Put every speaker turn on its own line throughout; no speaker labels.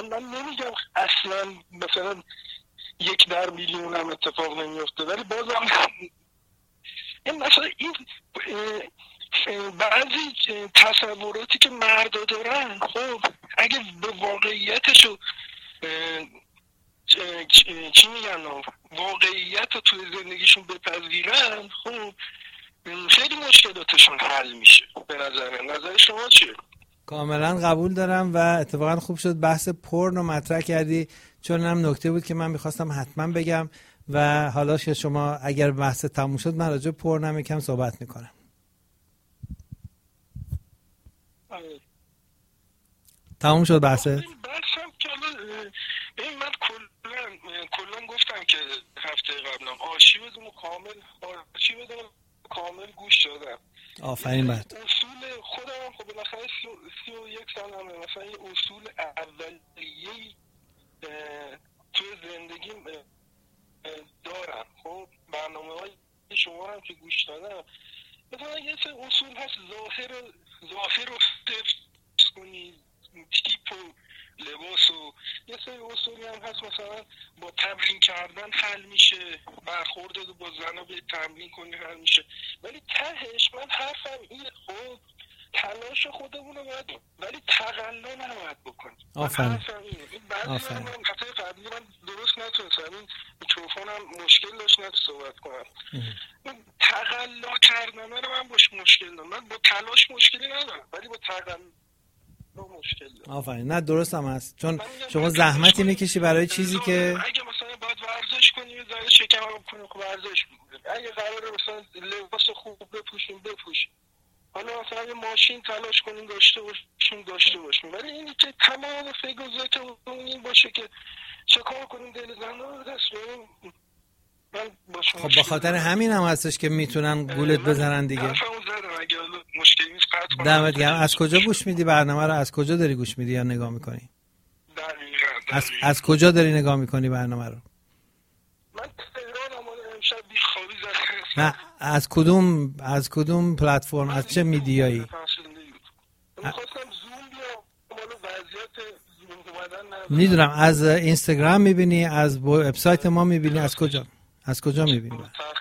من نمیگم اصلا مثلا 1 در میلیون هم اتفاق نمیفته، ولی بازم این مثلا این بعضی تصوراتی که مردا دارن، خب اگه به واقعیتشو چی میگن واقعیت رو توی زندگیشون بپذیرن، خب خیلی مشکلاتشون حل میشه. به نظر شما چیه؟
کاملا قبول دارم و اتفاقا خوب شد بحث پورن رو مطرح کردی، چون هم نکته بود که من میخواستم حتما بگم و حالا که شما اگر بحث تموم شد من راجع به پورن هم یکم صحبت میکنم. تموم شد بحثت؟
بحثم که این من کلا گفتم که هفته قبلم آرشیو کامل گوش دادم.
آفرین بر
اصول خودم خب بالاخره 31 سالمه، مثلا یه اصول اولیه‌ای توی زندگیم دارم. خب برنامه‌های شما هم که گوش دادم مثلا یه سری اصول هست، ظاهر رو حفظ کنی، تیپ و لباس و یه سری اصولی هم هست مثلا با تمرین کردن حل میشه، برخورد رو با زنا به تمرین کنی حل میشه. ولی تهش من حرفم اینه، خب تلاش خودمون رو باید، ولی تقلا نباید بکنیم.
آفرین.
این بعضی من هفته قبلی من درست نتونستم، این میکروفونم مشکل داشت صحبت کنم. تقلا کردن رو من باش مشکل دارم. من با تلاش مشکلی ندارم، ولی با تقلا مشکل دارم.
آفرین. نه درست هم هست، چون شما زحمتی میکشی برای چیزی که
اگه مثلا باید ورزش کنی و ذره شکم رو کنی، خب ورزش میکنی. اگه قراره مثلا لباس خوب بپوشیم. حالا مثلا یه ماشین تلاش کنیم داشته باشیم. ولی اینی که تمام فکر و ذکرمون این باشه که چه کار کنیم دل زن رو دست بریم، من
خب با خاطر همین هم هستش که میتونن گولت بزنن دیگه.
اگه مشکلی نیست قطع کنم.
دمت گرم. از کجا گوش میدی برنامه رو؟ از کجا داری گوش میدی یا نگاه میکنی؟ از کجا داری نگاه میکنی برنامه رو؟
من تهرانم، امشب بیخوابی زدم.
نه از کدوم پلتفرم، از چه میدیایی؟ میدونم از اینستاگرام میبینی، از وبسایت ما میبینی، از کجا میبینی؟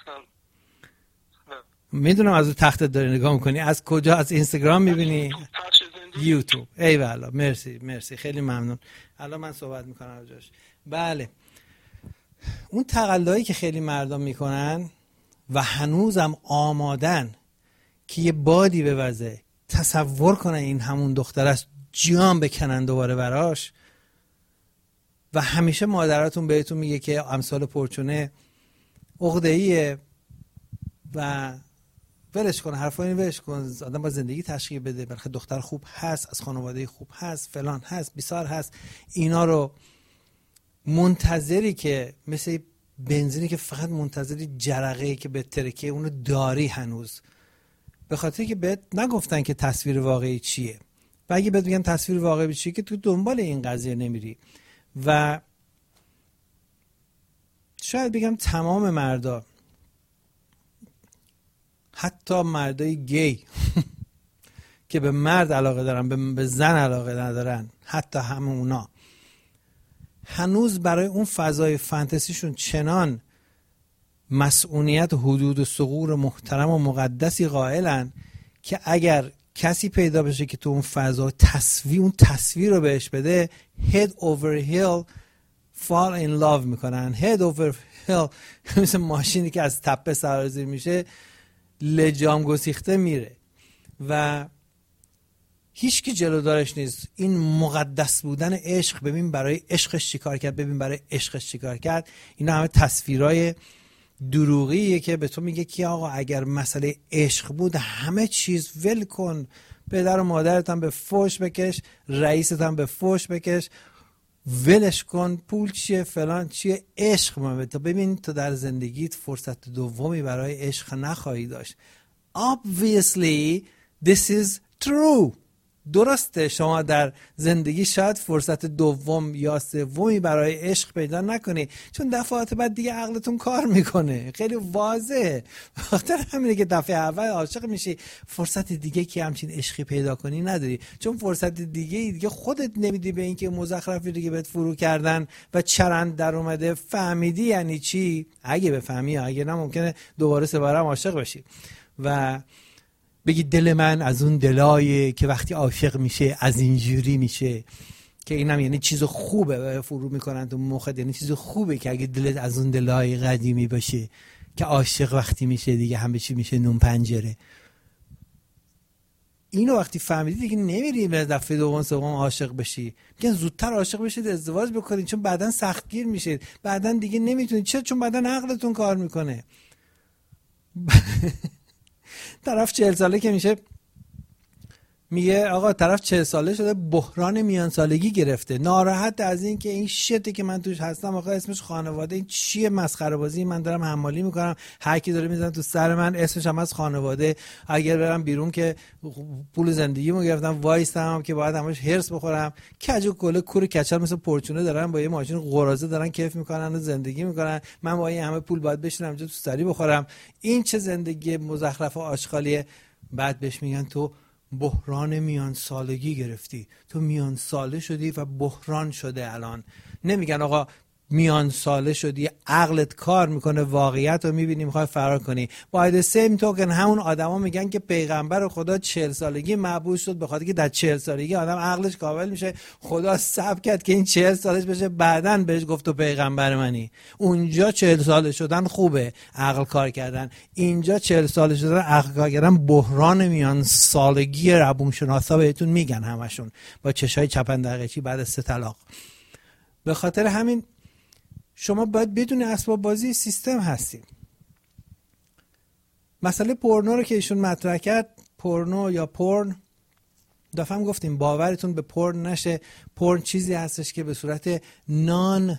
میدونم از تختت داری نگاه میکنی. از کجا؟ از اینستاگرام میبینی؟ یوتیوب. ای والا، مرسی خیلی ممنون. الان من صحبت میکنم راجعش. بله، اون تقلایی که خیلی مردم میکنن و هنوزم آمادن که یه بادی بوزه تصور کنن این همون دختر است، جان بکنن دوباره براش. و همیشه مادراتون بهتون میگه که امثال پرچونه عقده‌ایه و ولش کن، حرفا اینو ولش کن، آدم با زندگی تشکیل بده، بلکه دختر خوب هست، از خانواده خوب هست، فلان هست، بیسار هست. اینا رو منتظری که مثل بنزینی که فقط منتظری جرقه‌ای که به ترکه اونو داری هنوز، به خاطر که بهت نگفتن که تصویر واقعی چیه. و اگه بهت میگن تصویر واقعی چیه که تو دنبال این قضیه نمیری. و شاید بگم تمام مردا، حتی مردای گی که به مرد علاقه دارن به زن علاقه ندارن، حتی همه اونا هنوز برای اون فضای فانتزیشون چنان مسئولیت و حدود و ثغور محترم و مقدسی قائلن که اگر کسی پیدا بشه که تو اون فضا اون تصویر رو بهش بده، head over heel fall in love میکنن. head over heel مثل ماشینی که از تپه سرازیر میشه لجام گسیخته میره و هیچ کی جلودارش نیست. این مقدس بودن عشق، ببین برای عشقش چیکار کرد، ببین برای عشقش چیکار کرد. اینا همه تصویرای دروغیه که به تو میگه که آقا اگر مسئله عشق بود همه چیز ول کن، پدر و مادرت هم به فوش بکش، رئیست هم به فوش بکش، ولش کن، پول چیه فلان چیه، عشق مهمه. تو ببین تو در زندگیت فرصت دومی برای عشق نخواهی داشت. Obviously this is true. درسته شما در زندگی شاید فرصت دوم یا سومی برای عشق پیدا نکنی، چون دفعات بعد دیگه عقلتون کار میکنه، خیلی واضحه. بخاطر همینه که دفعه اول عاشق میشی، فرصت دیگه که همچین عشقی پیدا کنی نداری، چون فرصت دیگه خودت نمیدی به این که مزخرفی دیگه بهت فرو کردن و چرند در اومده. فهمیدی یعنی چی؟ اگه بفهمی، اگه نه ممکنه دوباره سه بارم عاشق بشی و بگی دل من از اون دلایه که وقتی عاشق میشه از اینجوری میشه، که اینم یعنی چیز خوبه فرو میکنن تو مخت، یعنی چیز خوبه که اگه دلت از اون دلای قدیمی باشه که عاشق وقتی میشه دیگه همه چی میشه نون پنجره. اینو وقتی فهمیدی دیگه نمیری به دفعه دوم سوم عاشق بشی، میگن زودتر عاشق بشید ازدواج بکنید چون بعدن سختگیر میشید، بعدن دیگه نمیتونید. چرا؟ چون بعدن عقلتون کار میکنه. طرف 40 ساله که میشه میگه آقا طرف 40 ساله شده بحران میان سالگی گرفته، ناراحت از این که این شته که من توش هستم آقا اسمش خانواده، این چیه مسخره بازی، من دارم حمالی میکنم هر کی داره میزنه تو سر من اسمش هم از خانواده، اگر برم بیرون که پول زندگیمو گرفتم وایستم که باید همش هرس بخورم، کج و کله کور کچل مثل پورچونه دارن با یه ماشین قراضه دارن کیف میکنن و زندگی میکنن، من با این همه پول باید بشینم اینجا تو سری بخورم. این چه زندگی مزخرف و آشغالیه. بعد بهش میگن تو بحران میان سالگی گرفتی، تو میان ساله شدی و بحران شده. الان نمیگن آقا میان ساله شدی عقلت کار میکنه، واقعیت رو میبینی میخوای فرار کنی. باید سیم توکن همون آدما میگن که پیغمبر خدا 40 سالگی مبعوث شد به خاطر که در 40 سالگی آدم عقلش کامل میشه، خدا صبر کرد که این 40 سالش بشه بعدن بهش گفت تو پیغمبر منی. اونجا 40 ساله شدن خوبه عقل کار کردن، اینجا 40 ساله شدن عقل کار کردن بحران میان سالگی. روانشناسا بهتون میگن همشون با چشای چپندقیچی بعد از 3 طلاق. به خاطر همین شما باید بدون اسباب بازی سیستم هستی. مسئله پورنو رو که ایشون مطرح کرد، پورنو یا پورن، دفعه گفتیم باورتون به پورن نشه، پورن چیزی هستش که به صورت نان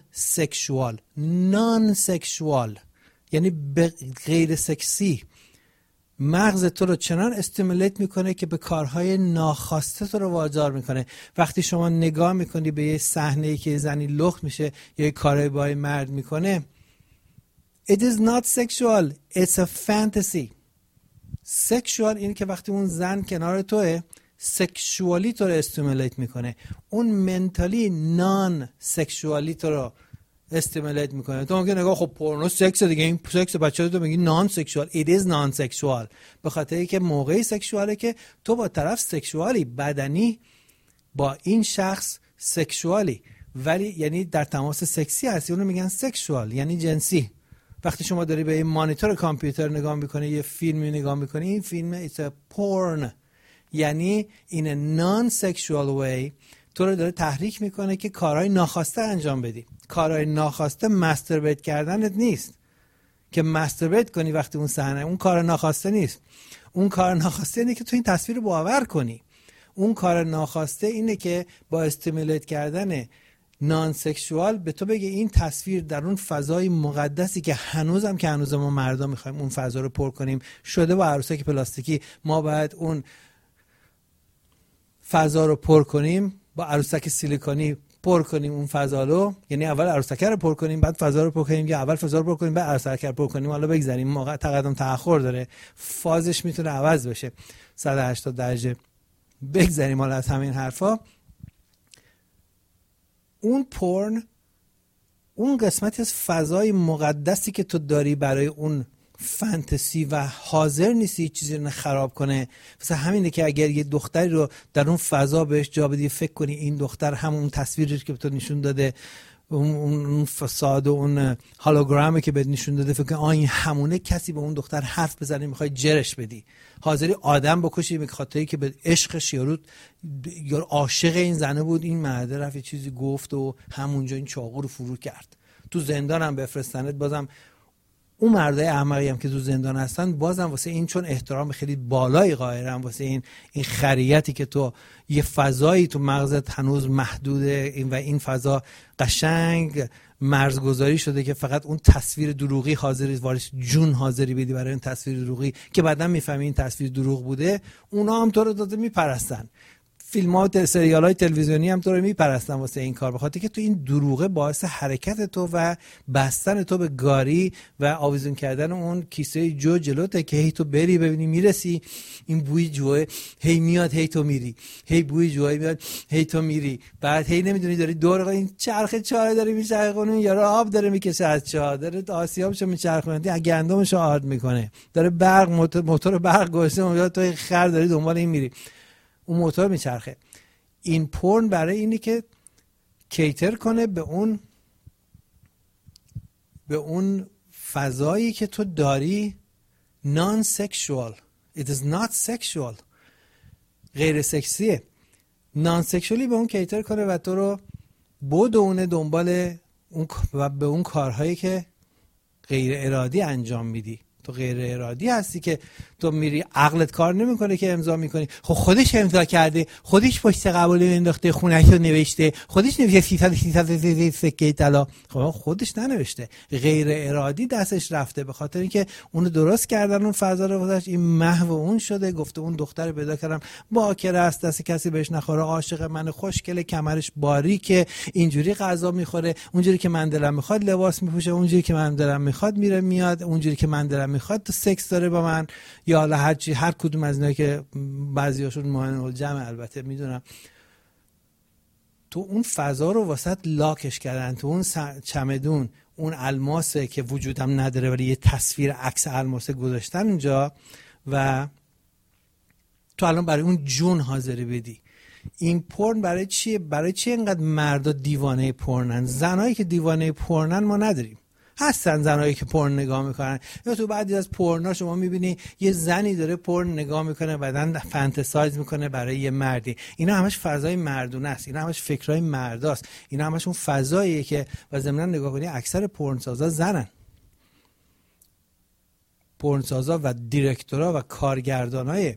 سکشوال یعنی غیر سکسی مغز تو رو چنان استیمولیت میکنه که به کارهای ناخواسته تو رو واجار میکنه. وقتی شما نگاه میکنی به یه صحنه‌ای که زنی لخت میشه یا یه کاری با یه مرد میکنه، it is not sexual, it's a fantasy. sexual اینه که وقتی اون زن کنار توه سکشوالی تو رو استیمولیت میکنه، اون منتالی نان سکشوالی تو رو استیمولیت میکنه. تو ممکنه نگاه خب پورنو سکس دیگه، این سکس بچه‌ها تو میگی نان سکشوال، it is نان سکشوال، به خاطر اینکه موقعی سکشواله که تو با طرف سکشوالی بدنی با این شخص سکشوالی، ولی یعنی در تماس سکسی هستی، اونو میگن سکشوال یعنی جنسی. وقتی شما داری به این مانیتور کامپیوتر نگاه میکنی یه فیلمی نگاه میکنی، این فیلم it's a porn یعنی in a non-sexual way تو رو داره تحریک میکنه که کارهای ناخواسته انجام بدی. کارهای ناخواسته مستربیت کردنت نیست که مستربیت کنی وقتی اون صحنه، اون کار ناخواسته نیست. اون کار ناخواسته اینه که تو این تصویر رو باور کنی. اون کار ناخواسته اینه که با استیمولیت کردن نان سکشوال به تو بگه این تصویر در اون فضای مقدسی که هنوز ما مردا میخوایم اون فضا رو پر کنیم شده با عروسک پلاستیکی، ما باید اون فضا رو پر کنیم با عروسک سیلیکونی، پر کنیم اون فضا رو، یعنی اول عروسک رو پر کنیم بعد فضا رو پر کنیم، یا اول فضا رو پر کنیم بعد عروسک رو پر کنیم. حالا بگذاریم موقع تقدم تأخر داره، فازش میتونه عوض بشه 180 درجه. بگذاریم حالا از همین حرفا. اون پورن اون قسمتی از فضای مقدسی که تو داری برای اون فانتزی و حاضر نیستی چیزی رو خراب کنه. مثلا همینه که اگر یه دختری رو در اون فضا بهش جا بدی فکر کنی این دختر همون تصویری که به تو نشون داده، اون فساد و اون هولوگرامی که بهت نشون داده، فکر کنی این همونه، کسی به اون دختر حرف بزنی میخوای جرش بدی، حاضری آدم بکشی به خاطری که به عشقش یا عاشق این زنه بود، این مرد رفت چیزی گفت و همونجا این چاقو رو فرو کرد. تو زندان هم بفرستنت، بازم اون مردای احمقی هم که تو زندان هستن بازم واسه این چون احترام خیلی بالایی قائلن، واسه این خریتی که تو یه فضایی تو مغزت هنوز محدوده و این فضا قشنگ مرزگذاری شده که فقط اون تصویر دروغی حاضری وارش جون حاضری بدی برای این تصویر دروغی که بعداً میفهمی این تصویر دروغ بوده. اونا هم تو رو داده میپرستن. فیلم ها و سریال های تلویزیونی هم تو رو میپرستن واسه این کار، بخاطر که تو این دروغه باعث حرکت تو و بستن تو به گاری و آویزون کردن اون کیسه جو جلوته که هی تو بری ببینی میرسی، این بوی جوه هی میاد هی تو میری، هی بوی جوه میاد هی تو میری، بعد هی نمیدونی داری دور این چرخ چای داری میچرخونه، یا آب داره میکشه از چاه، داره آسیابشو میچرخونه، گندمشو آرد میکنه، داره برق موتور برق گوشه، یا تو خر داری دنبال این میری، اون موتور میچرخه. این پورن برای اینی که کیتر کنه به اون فضایی که تو داری نان سکشوال. It is not sexual. غیر سکسیه. نان سکشوالی به اون کیتر کنه و تو رو بدونه دنبال اون و به اون کارهایی که غیر ارادی انجام میدی. تو غیر ارادی هستی که تو میری، عقلت کار نمیکنه که امضا میکنی. خب خودش امضا کرده، خودش پشت قبوله انداخته، خونه‌اش رو نوشته، خودش نوشته 300 سکه طلا. خب خودش ننوشته، غیر ارادی دستش رفته، به خاطر اینکه اونو درست کردن، اون فضا رو گذاشت، این محو اون شده. گفته اون دختر پیدا کردم باکره است، دست کسی بهش نخوره، عاشق من، خوشگله، کمرش باریکه، اینجوری غذا میخوره، اونجوری که من دلم میخواد لباس میپوشه، اونجوری که من دلم میخواد میره میاد، اونجوری که من دلم میخواد تو سکس داره با من، یا حالا هر کدوم از اینا که بعضیاشون ماهن الجمع البته میدونم. تو اون فضا رو واسط لاکش کردن، تو اون چمدون اون الماسه که وجودم نداره ولی یه تصویر عکس الماسه گذاشتن اونجا و تو الان برای اون جون حاضری بدی. این پورن برای چیه؟ برای چی اینقدر مردا دیوانه پورنن؟ زنایی که دیوانه پورنن ما نداریم. هستن زنایی که پورن نگاه میکنن، یا تو بعضی از پورنا شما میبینی یه زنی داره پورن نگاه میکنه، بعدن فانتزایز میکنه برای یه مردی. اینا همش فضای مردونه است، اینا همش فکرای مرداست، اینا همش اون فضاییه که و ضمن نگاه کنی اکثر پورنسازا زنن. پورنسازا و دیرکتورا و کارگردانای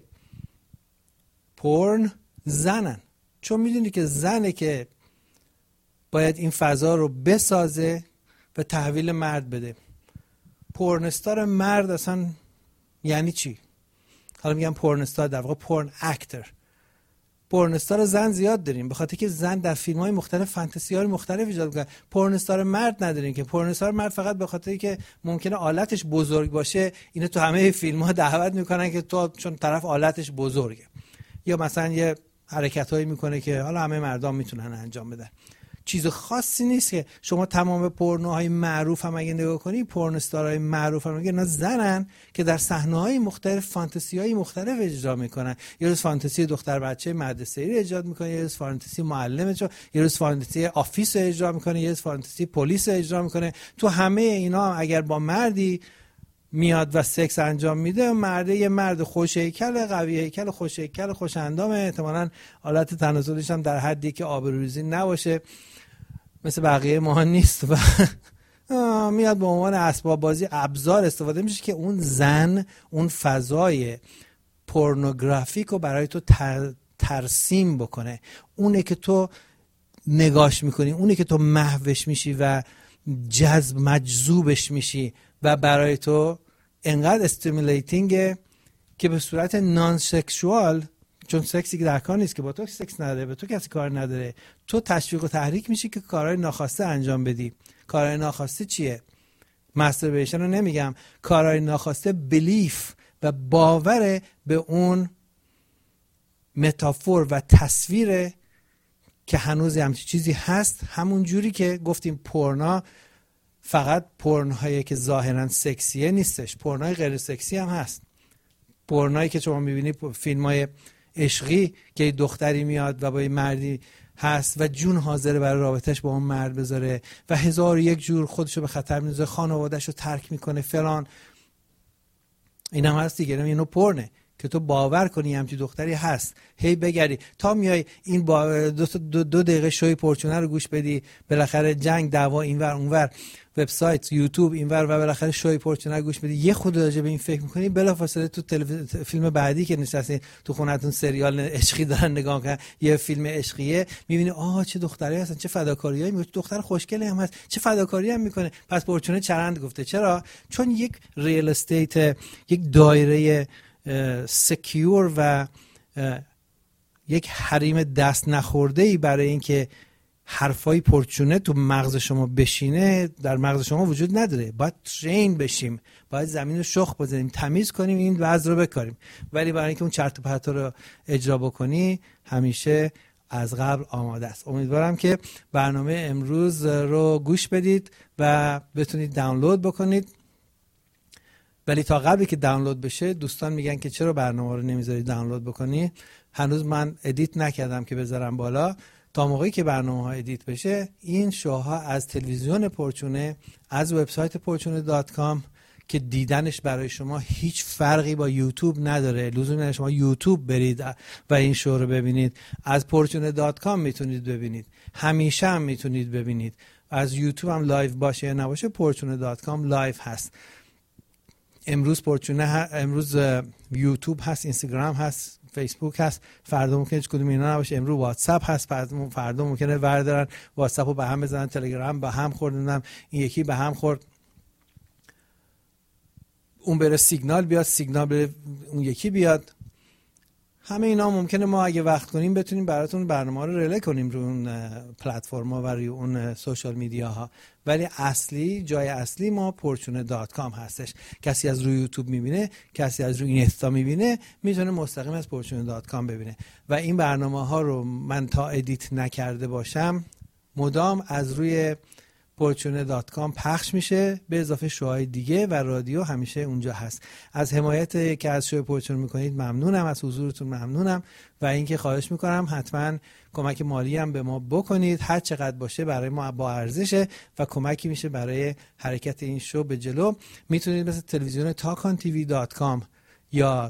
پورن زنن، چون میدونی که زنه که باید این فضا رو بسازه و تحویل مرد بده. پورنستار مرد اصلا یعنی چی؟ حالا میگم پورنستار، در واقع پورن اکتر. پورنستار زن زیاد داریم، به خاطر که زن در فیلم‌های مختلف فانتزی‌های مختلف ایجاد می‌کنه. پورنستار مرد نداریم که پورنستار مرد فقط به خاطر که ممکنه آلتش بزرگ باشه، اینو تو همه فیلم‌ها دعوت میکنن که تو چون طرف آلتش بزرگه، یا مثلا یه حرکتایی میکنه که حالا همه مردان میتونن انجام بدن. چیز خاصی نیست که شما تمام پورنوهای معروف هم اگه نگاه کنی، پورنستارهای معروف هم اینا زنن که در صحنه‌های مختلف فانتزی‌های مختلف اجرا میکنن. یه روز فانتزی دختر بچه مدرسه‌ای رو اجرا میکنه، یه روز فانتزی معلمش، یه روز فانتزی آفیس رو اجرا میکنه، یه روز فانتزی پلیس رو اجرا میکنه. تو همه اینا اگر با مردی میاد و سکس انجام میده، مرده یه مرد خوش هیکل، قوی هیکل، خوش هیکل، خوش اندام، احتمالاً حالت تناسلش هم در حدی که آبروریزی نباشه، مثل بقیه ما نیست و میاد به عنوان اسباب بازی ابزار استفاده میشه که اون زن اون فضای پورنوگرافیک رو برای تو ترسیم بکنه. اونه که تو نگاش میکنی، اونه که تو محوش میشی و مجذوبش میشی و برای تو انقدر استیمولیتینگه که به صورت نان سکشوال، چون سکسی که در کار نیست، که با تو سکس نداره، به تو کسی کار نداره، تو تشویق و تحریک میشی که کارهای ناخواسته انجام بدی. کارهای ناخواسته چیه؟ ماستربیشن رو نمیگم، کارهای ناخواسته بلیف و باور به اون متافور و تصویر که هنوز همچین چیزی هست. همون جوری که گفتیم پورنا فقط پورنهایی که ظاهرا سکسیه نیستش، پورنهای غیر سکسی هم هست. پورنایی که شما میبینی فیلمای عشقی که دختری میاد و با یه مردی هست و جون حاضره برای رابطش با اون مرد بذاره و 1001 جور خودشو به خطر میندازه، خانوادهشو ترک میکنه فلان، این هم هست دیگه. اینو پورنه که تو باور کنی همچین دختری هست، هی بگری تا میای این با دو دقیقه شوی پورچونه رو گوش بدی، بالاخره جنگ دعوا اینور اونور، وبسایت، یوتیوب اینور، و بالاخره شوی پورچونه رو گوش بدی، یه خود راجع به این فکر میکنی، بلافاصله تو فیلم بعدی که نشستی تو خونتون سریال عشقی دارن نگاه میکنن، یه فیلم عشقیه، میبینی آها چه دختری هستن، چه فداکاریایی میکنه، دختر خوشگلی هم هست، چه فداکاری هم میکنه، پس پورچونه چرند گفته. چرا؟ چون یک ریل استیت، یک دایره سکیور و یک حریم دست نخورده‌ای برای اینکه حرفای پرچونه تو مغز شما بشینه در مغز شما وجود نداره. باید ترین بشیم، باید زمین رو شخ بزنیم، تمیز کنیم، این وضع رو بکاریم. ولی برای اینکه اون چرت و پرتا رو اجرا بکنی همیشه از قبل آماده است. امیدوارم که برنامه امروز رو گوش بدید و بتونید دانلود بکنید. ولی تا قبلی که دانلود بشه دوستان میگن که چرا برنامه رو نمیذاری دانلود بکنی. هنوز من ادیت نکردم که بذارم بالا. تا موقعی که برنامه ها ادیت بشه این شوها از تلویزیون پرچونه، از وبسایت porchune.com که دیدنش برای شما هیچ فرقی با یوتیوب نداره، لزومی نداره شما یوتیوب برید و این شو رو ببینید. از porchune.com میتونید ببینید، همیشه هم میتونید ببینید. از یوتیوب هم لایو باشه یا نباشه porchune.com لایو هست. امروز پرچونه امروز یوتیوب هست، اینستاگرام هست، فیسبوک هست. فردا ممکنه هیچ کدوم اینا نباشه. امروز واتساپ هست، فردا ممکنه وردارن واتساپ رو به هم بزنن، تلگرام به هم خوردن، این یکی به هم خورد، اون بره سیگنال بیاد، سیگنال بره اون یکی بیاد. همه اینا ممکنه ما اگه وقت کنیم بتونیم براتون برنامه رو ریله کنیم رو اون پلتفرما و روی اون سوشال میدیا ها. ولی اصلی، جای اصلی ما porchune.com هستش. کسی از روی یوتیوب میبینه، کسی از روی اینستا میبینه، میتونه مستقیم از porchune.com ببینه. و این برنامه ها رو من تا ادیت نکرده باشم مدام از روی porchune.com پخش میشه، به اضافه شوهای دیگه، و رادیو همیشه اونجا هست. از حمایت که از شوی پرچونه میکنید ممنونم، از حضورتون ممنونم، و اینکه خواهش میکنم حتما کمک مالی هم به ما بکنید، هر چقدر باشه برای ما با ارزشه و کمکی میشه برای حرکت این شو به جلو. میتونید مثل تلویزیون talkontv.com یا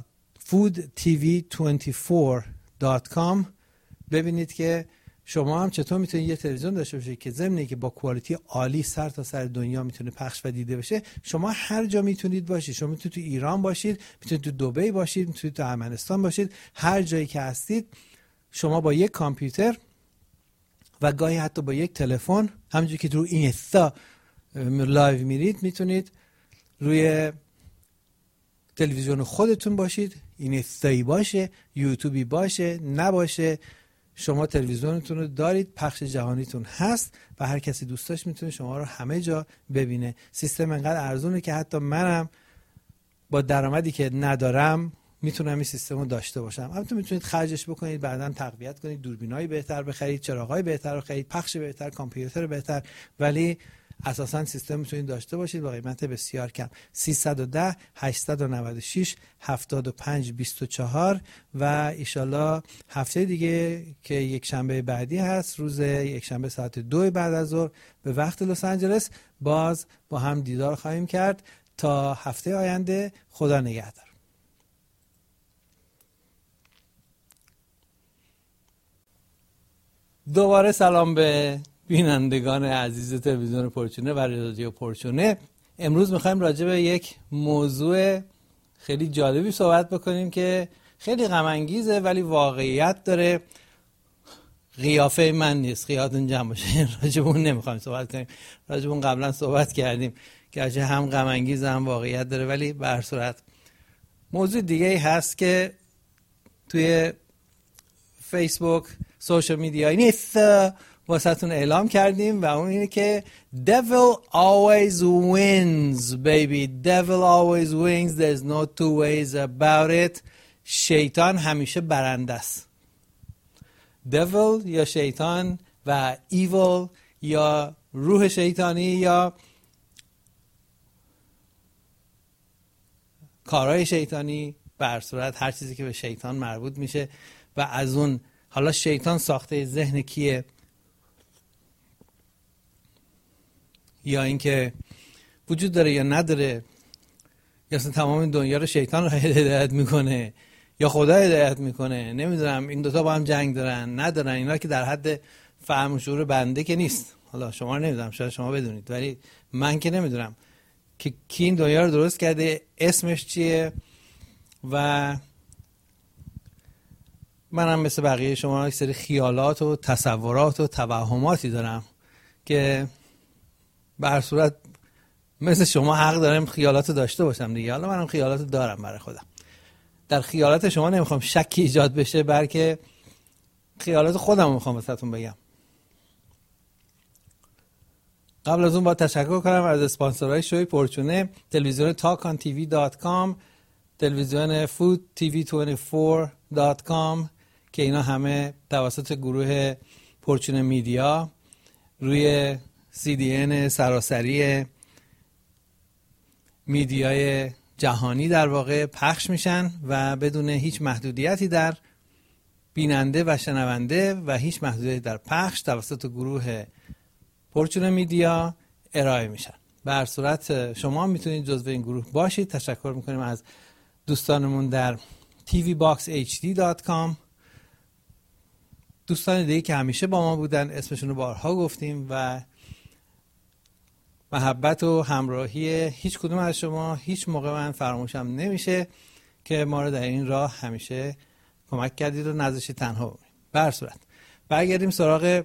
foodtv24.com ببینید که شما هم چطور میتونید یه تلویزیون داشته باشید که ضمن اینکه با کوالیتی عالی سر تا سر دنیا میتونه پخش و دیده بشه. شما هر جا میتونید باشید. شما میتونید تو ایران باشید، میتونید تو دبی باشید، میتونید تو ارمنستان باشید، هر جایی که هستید شما با یک کامپیوتر و گاهی حتی با یک تلفن، همونجوری که تو اینستا لایو میرید، میتونید روی تلویزیون خودتون باشید، اینستایی باشه، یوتیوبی باشه، نباشه، شما تلویزیونتون رو دارید، پخش جهانیتون هست و هر کسی دوست داشت میتونه شما رو همه جا ببینه. سیستم انقدر ارزونه که حتی منم با درآمدی که ندارم میتونم این سیستم رو داشته باشم. البته میتونید خرجش بکنید، بعداً تقویت کنید، دوربینای بهتر بخرید، چراغای بهتر بخرید، پخش بهتر، کامپیوتر بهتر، ولی اساساً سیستم میتونید داشته باشید با قیمت بسیار کم. 310 896 75 24 و ایشالله هفته دیگه که یک شنبه بعدی هست، روز یک شنبه ساعت 2 بعد از ظهر به وقت لس آنجلس باز با هم دیدار خواهیم کرد. تا هفته آینده، خدا نگهدار. دوباره سلام به بینندگان عزیز تلویزیون پرچونه و رادیو پرچونه. امروز میخوایم راجع به یک موضوع خیلی جالبی صحبت بکنیم که خیلی غم انگیزه ولی واقعیت داره. قیافه من نیست، خیالتون جمع باشه. راجع به اون نمیخوایم صحبت کنیم، راجع به اون قبلا صحبت کردیم که هم غم انگیزه هم واقعیت داره. ولی به هر صورت موضوع دیگه ای هست که توی فیسبوک، سوشال میدیا نیست، واسهتون اعلام کردیم و اون اینه که devil always wins baby, devil always wins, there's no two ways about it. شیطان همیشه برنده است. devil یا شیطان و evil یا روح شیطانی یا کارهای شیطانی، به هر صورت هر چیزی که به شیطان مربوط میشه و از اون حالا شیطان ساخته ذهن کیه یا اینکه وجود داره یا نداره، یا اصلا تمام دنیا رو شیطان رو هدایت میکنه یا خدا هدایت میکنه، نمیدونم. این دوتا با هم جنگ دارن ندارن، اینا که در حد فهم و شعور بنده که نیست. حالا شما نمیدونم، شاید شما بدونید ولی من که نمیدونم که کی این دنیا رو درست کرده، اسمش چیه. و منم مثل بقیه شما یک سری خیالات و تصورات و توهماتی دارم که به هر صورت مثل شما حق دارم خیالات داشته باشم دیگه. حالا منم خیالات دارم برای خودم. در خیالات شما نمیخوام شکی ایجاد بشه، بلکه خیالات خودم میخوام واسهتون بگم. قبل از اون با تشکر کنم از اسپانسرهای شوی پرچونه، تلویزیون talkontv.com، تلویزیون foodtv24.com که اینا همه توسط گروه پرچونه میدیا روی CDN سراسری میدیای جهانی در واقع پخش میشن و بدون هیچ محدودیتی در بیننده و شنونده و هیچ محدودیتی در پخش توسط گروه پرچونه میدیا ارائه میشن. به هر صورت شما میتونید جزو این گروه باشید. تشکر میکنیم از دوستانمون در tvboxhd.com، دوستان دیگه که همیشه با ما بودن، اسمشون رو بارها گفتیم و محبت و همراهی هیچ کدوم از شما هیچ موقع من فراموشم نمیشه که ما رو در این راه همیشه کمک کردید و نذاشتید تنها بمونیم. به هر صورت برگردیم سراغ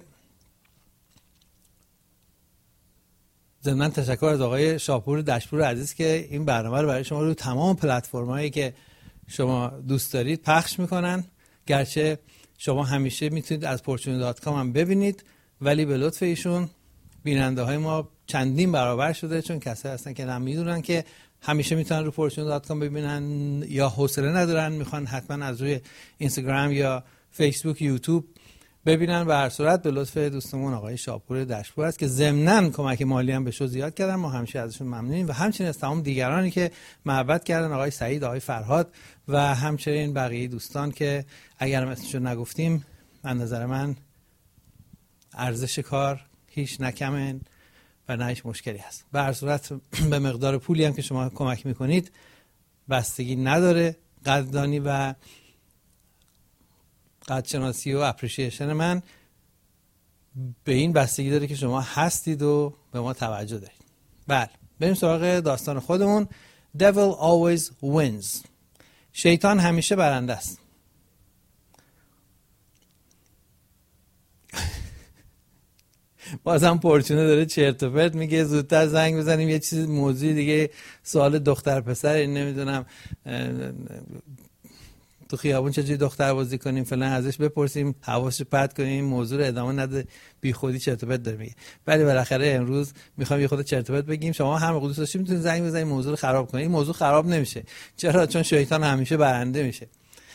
ضمن تشکر از آقای شاپور دشپور عزیز که این برنامه رو برای شما رو تمام پلتفرم‌هایی که شما دوست دارید پخش میکنن. گرچه شما همیشه میتونید از porchune.com هم ببینید، ولی به لطف ایشون بیننده های ما چندین برابر شده، چون کسایی هستن که نمیدونن که همیشه میتونن رو porchune.com ببینن یا حوصله ندارن میخوان حتما از روی اینستاگرام یا فیسبوک یوتیوب ببینن. به هر صورت به لطف دوستمون آقای شاپور دشپور است که ضمناً کمک مالی هم بهشون زیاد کردن، ما همیشه ازشون ممنونیم و همچنین از تمام دیگرانی که محبت کردن، آقای سعید، آقای فرهاد و همچنین بقیه دوستان که اگر اسمشون نگفتیم من نظر من ارزش کار هیچ نکمن و نه هیچ مشکلی هست. به هر صورت به مقدار پولی هم که شما کمک میکنید بستگی نداره. قدردانی و قدرشناسی و اپریشیشن من به این بستگی داره که شما هستید و به ما توجه دارید. بله، بریم سراغ داستان خودمون. Devil always wins. شیطان همیشه برنده است. بازم پرچونه داره چرت و پرت میگه، زودتر زنگ بزنیم یه چیز موضوع دیگه، سوال دختر پسر، این نمیدونم تو خیابون چجوری دختر بازی کنیم فلان ازش بپرسیم، حواسش پرت کنیم، موضوع رو ادامه نده، بی خودی چرت و پرت داره میگه. ولی بالاخره امروز میخوام یه خود چرت و پرت بگیم. شما هر موقع دوست داشتید میتونید زنگ بزنید موضوع رو خراب کنید. این موضوع خراب نمیشه. چرا؟ چون شیطان همیشه برنده میشه.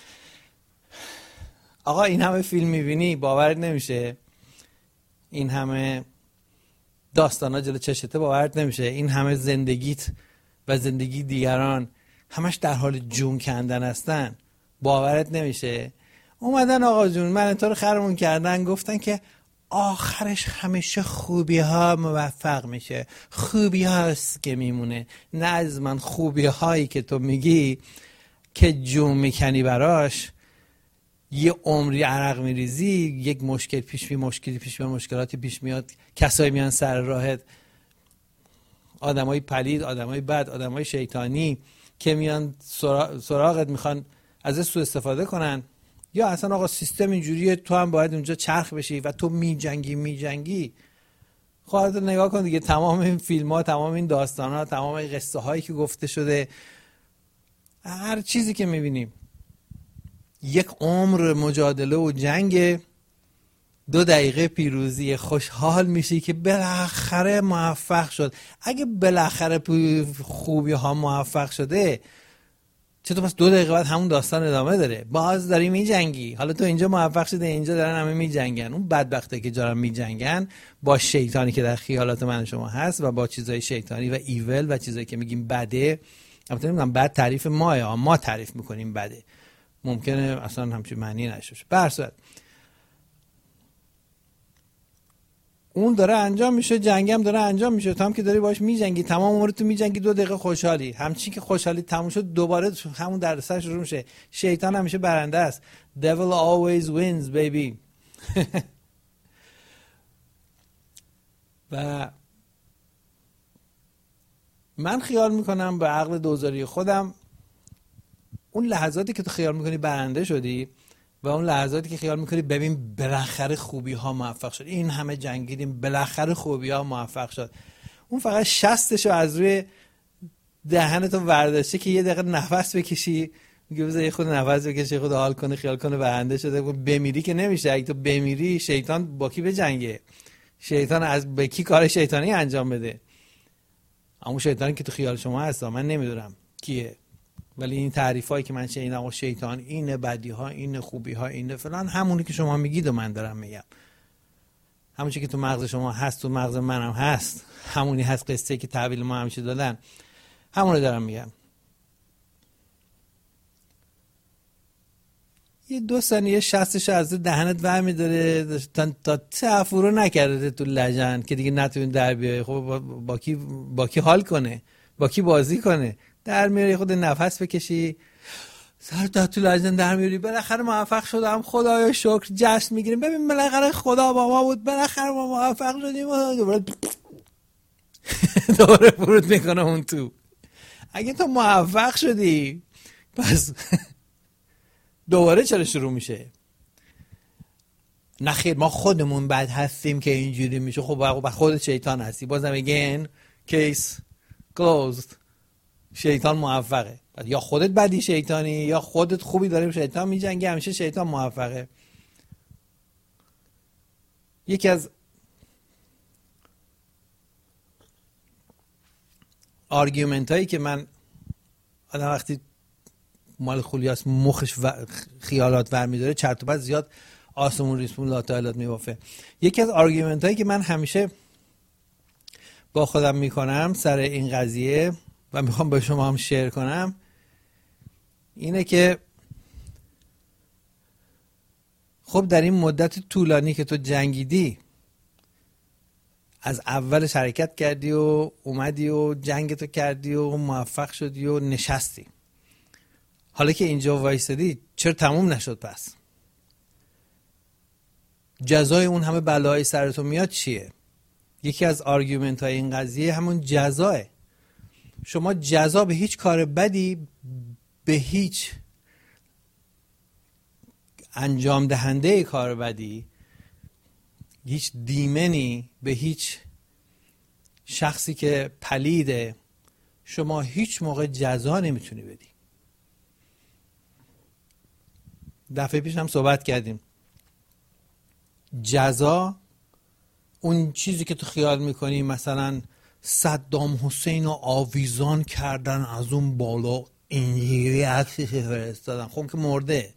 آقا این همه فیلم میبینی باورت نمیشه، این همه داستانا جلو چشته باورت نمیشه، این همه زندگیت و زندگی دیگران همش در حال جون کندن هستن، باورت نمیشه. اومدن آقا جون من تو رو خرمون کردن، گفتن که آخرش همیشه خوبی ها موفق میشه، خوبی هاست که میمونه. نه از من، خوبی هایی که تو میگی که جون میکنی براش یه عمری عرق میریزی، یک مشکل پیش میاد، مشکلی پیش میاد، مشکلاتی پیش میاد، کسایی میان سر راهت، آدمای پلید، آدمای بد، آدمای شیطانی که میان سراغت میخوان ازش سوء استفاده کنن، یا اصلا آقا سیستم اینجوریه تو هم باید اونجا چرخ بشی و تو میجنگی. خودت نگاه کن دیگه، تمام این فیلم ها، تمام این داستان ها، تمام این قصه هایی که گفته شده، هر چیزی که میبینیم یک عمر مجادله و جنگ، 2 دقیقه پیروزی، خوشحال میشی که بالاخره موفق شد. اگه بالاخره خوبی ها موفق شده، چطور پس 2 دقیقه بعد همون داستان ادامه داره، باز داری میجنگی. حالا تو اینجا موفق شده، اینجا دارن همه میجنگن. اون بدبخته که دارن میجنگن با شیطانی که در خیالات من شما هست و با چیزای شیطانی و ایول و چیزایی که میگیم بده. البته نمیدونم بد تعریف ما تعریف میکنیم بده، ممکنه اصلا همچین معنی نشه. به هر صورت اون داره انجام میشه، جنگم داره انجام میشه، تو هم که داری باش میجنگی، تمام عمرت تو میجنگی، 2 دقیقه خوشحالی. همچین که خوشحالی تموم شد دوباره همون دردسر شروع میشه. شیطان همیشه برنده است. Devil always wins baby. و من خیال میکنم به عقل دوزاری خودم، اون لحظاتی که تو خیال میکنی برنده شدی و اون لحظاتی که خیال میکنی ببین بالاخره خوبی ها موفق شد، این همه جنگیدیم بالاخره خوبی ها موفق شد، اون فقط شستشو از روی دهنتو ورداشته که یه دقیقه نفس بکشی میگه بذار یه خود نفس بکشه، خود حال کنه، خیال کنه بنده شده. بمیری که نمیشه. اگه تو بمیری شیطان با کی بجنگه؟ شیطان از به کی کار شیطانی انجام بده؟ اما شیطانی که تو خیال شما هست، من نمیدونم کیه، ولی این تعریفایی که من شنیدم و شیطان اینه، بدی ها اینه، خوبی ها اینه، فلان، همونی که شما میگید و من دارم میگم. همون چیزی که تو مغز شما هست تو مغز منم هست، همونی هست. قصه که تحویل ما همیشه دادن همونو دارم میگم. یه 2 ثانیه شستش از دهنت ور میداره تا تفورو نکرده تو لجن که دیگه نتونی در بیای. خب با کی حال کنه، با کی بازی کنه؟ در میاری خود نفس بکشی، سر تا تو لجن در میاری. بالاخره موفق شدم، خدایا شکر، جشن میگیریم. ببین بالاخره خدا با ما بود، بالاخره ما موفق شدیم. دوباره فرود میکنه اون تو. اگه تو موفق شدی پس دوباره چرا شروع میشه؟ نخیر ما خودمون بد هستیم که اینجوری میشه. خب خودت شیطان هستی. بازم again case closed. شیطان موفقه. یا خودت بدی شیطانی یا خودت خوبی داریم شیطان میجنگه. همیشه شیطان موفقه. یکی از آرگومنت هایی که من آدم وقتی مال خولیاس مخش و خیالات ور میداره چرت و پرت زیاد آسمون ریسمون لاتایلات میوافه. یکی از آرگومنت هایی که من همیشه با خودم میکنم سر این قضیه و میخوام با شما هم شیر کنم اینه که خب در این مدت طولانی که تو جنگیدی، از اولش حرکت کردی و اومدی و جنگتو کردی و موفق شدی و نشستی، حالا که اینجا وایسادی چرا تموم نشد؟ پس جزای اون همه بلایی سرتون میاد چیه؟ یکی از آرگومنت های این قضیه همون جزاه. شما جزا به هیچ کار بدی، به هیچ انجام دهنده کار بدی، هیچ دیمنی، به هیچ شخصی که پلیده شما هیچ موقع جزا نمیتونی بدی. دفعه پیش هم صحبت کردیم. جزا اون چیزی که تو خیال میکنی مثلا صدام حسین رو آویزان کردن از اون بالا اینجوری عکسش فرستادن، خب که مرده.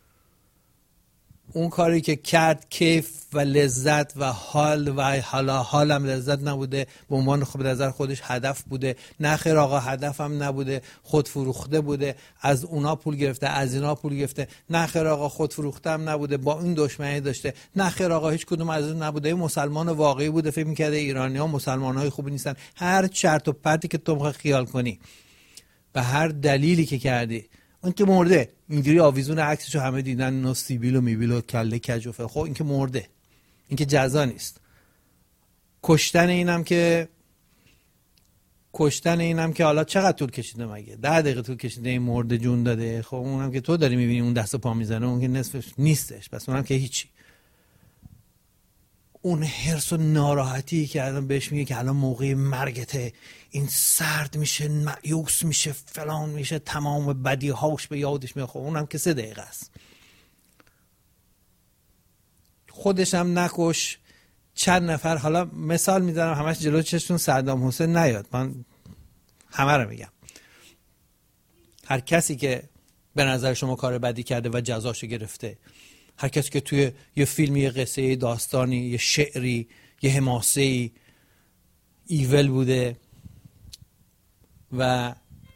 اون کاری که کرد کیف و لذت و حال و حالم لذت نبوده، به عنوان خود نظر خودش هدف بوده. نه خیر آقا هدفم نبوده، خود فروخته بوده، از اونا پول گرفته، از اینا پول گرفته. نه خیر آقا خود فروختم نبوده، با این دشمنی داشته. نه خیر آقا هیچ کدوم از اون نبوده، این مسلمان واقعی بوده، فکر می‌کرده ایرانی‌ها مسلمان‌های خوبی نیستن. هر چرت و پرتی که تو بخوای خیال کنی به هر دلیلی که کردی، اون که مرده. اینجوری آویزون عکسشو همه دیدن، اینا سیبیل و میبیل و کله کجوفه. خب این که مرده، این که جزا نیست. کشتن اینم که حالا چقدر طول کشیده؟ مگه 10 دقیقه طول کشیده این مرده جون داده؟ خب اونم که تو داری میبینی اون دست و پا میزنه، اون که نصفش نیستش، پس اونم که هیچی. اون حرص و ناراحتی که الان بهش میگه که الان موقع مرگته، این سرد میشه، مایوس میشه، فلان میشه، تمام بدی هاش به یادش میاد. خب اونم که 3 دقیقه است. خودش هم نکش. چند نفر، حالا مثال میذارم همش جلو چشتون صدام حسین نیاد، من همه رو میگم. هر کسی که به نظر شما کار بدی کرده و جزاشو گرفته، هر کسی که توی یه فیلمی، یه قصه، یه داستانی، یه شعری، یه حماسه‌ای ایول بوده و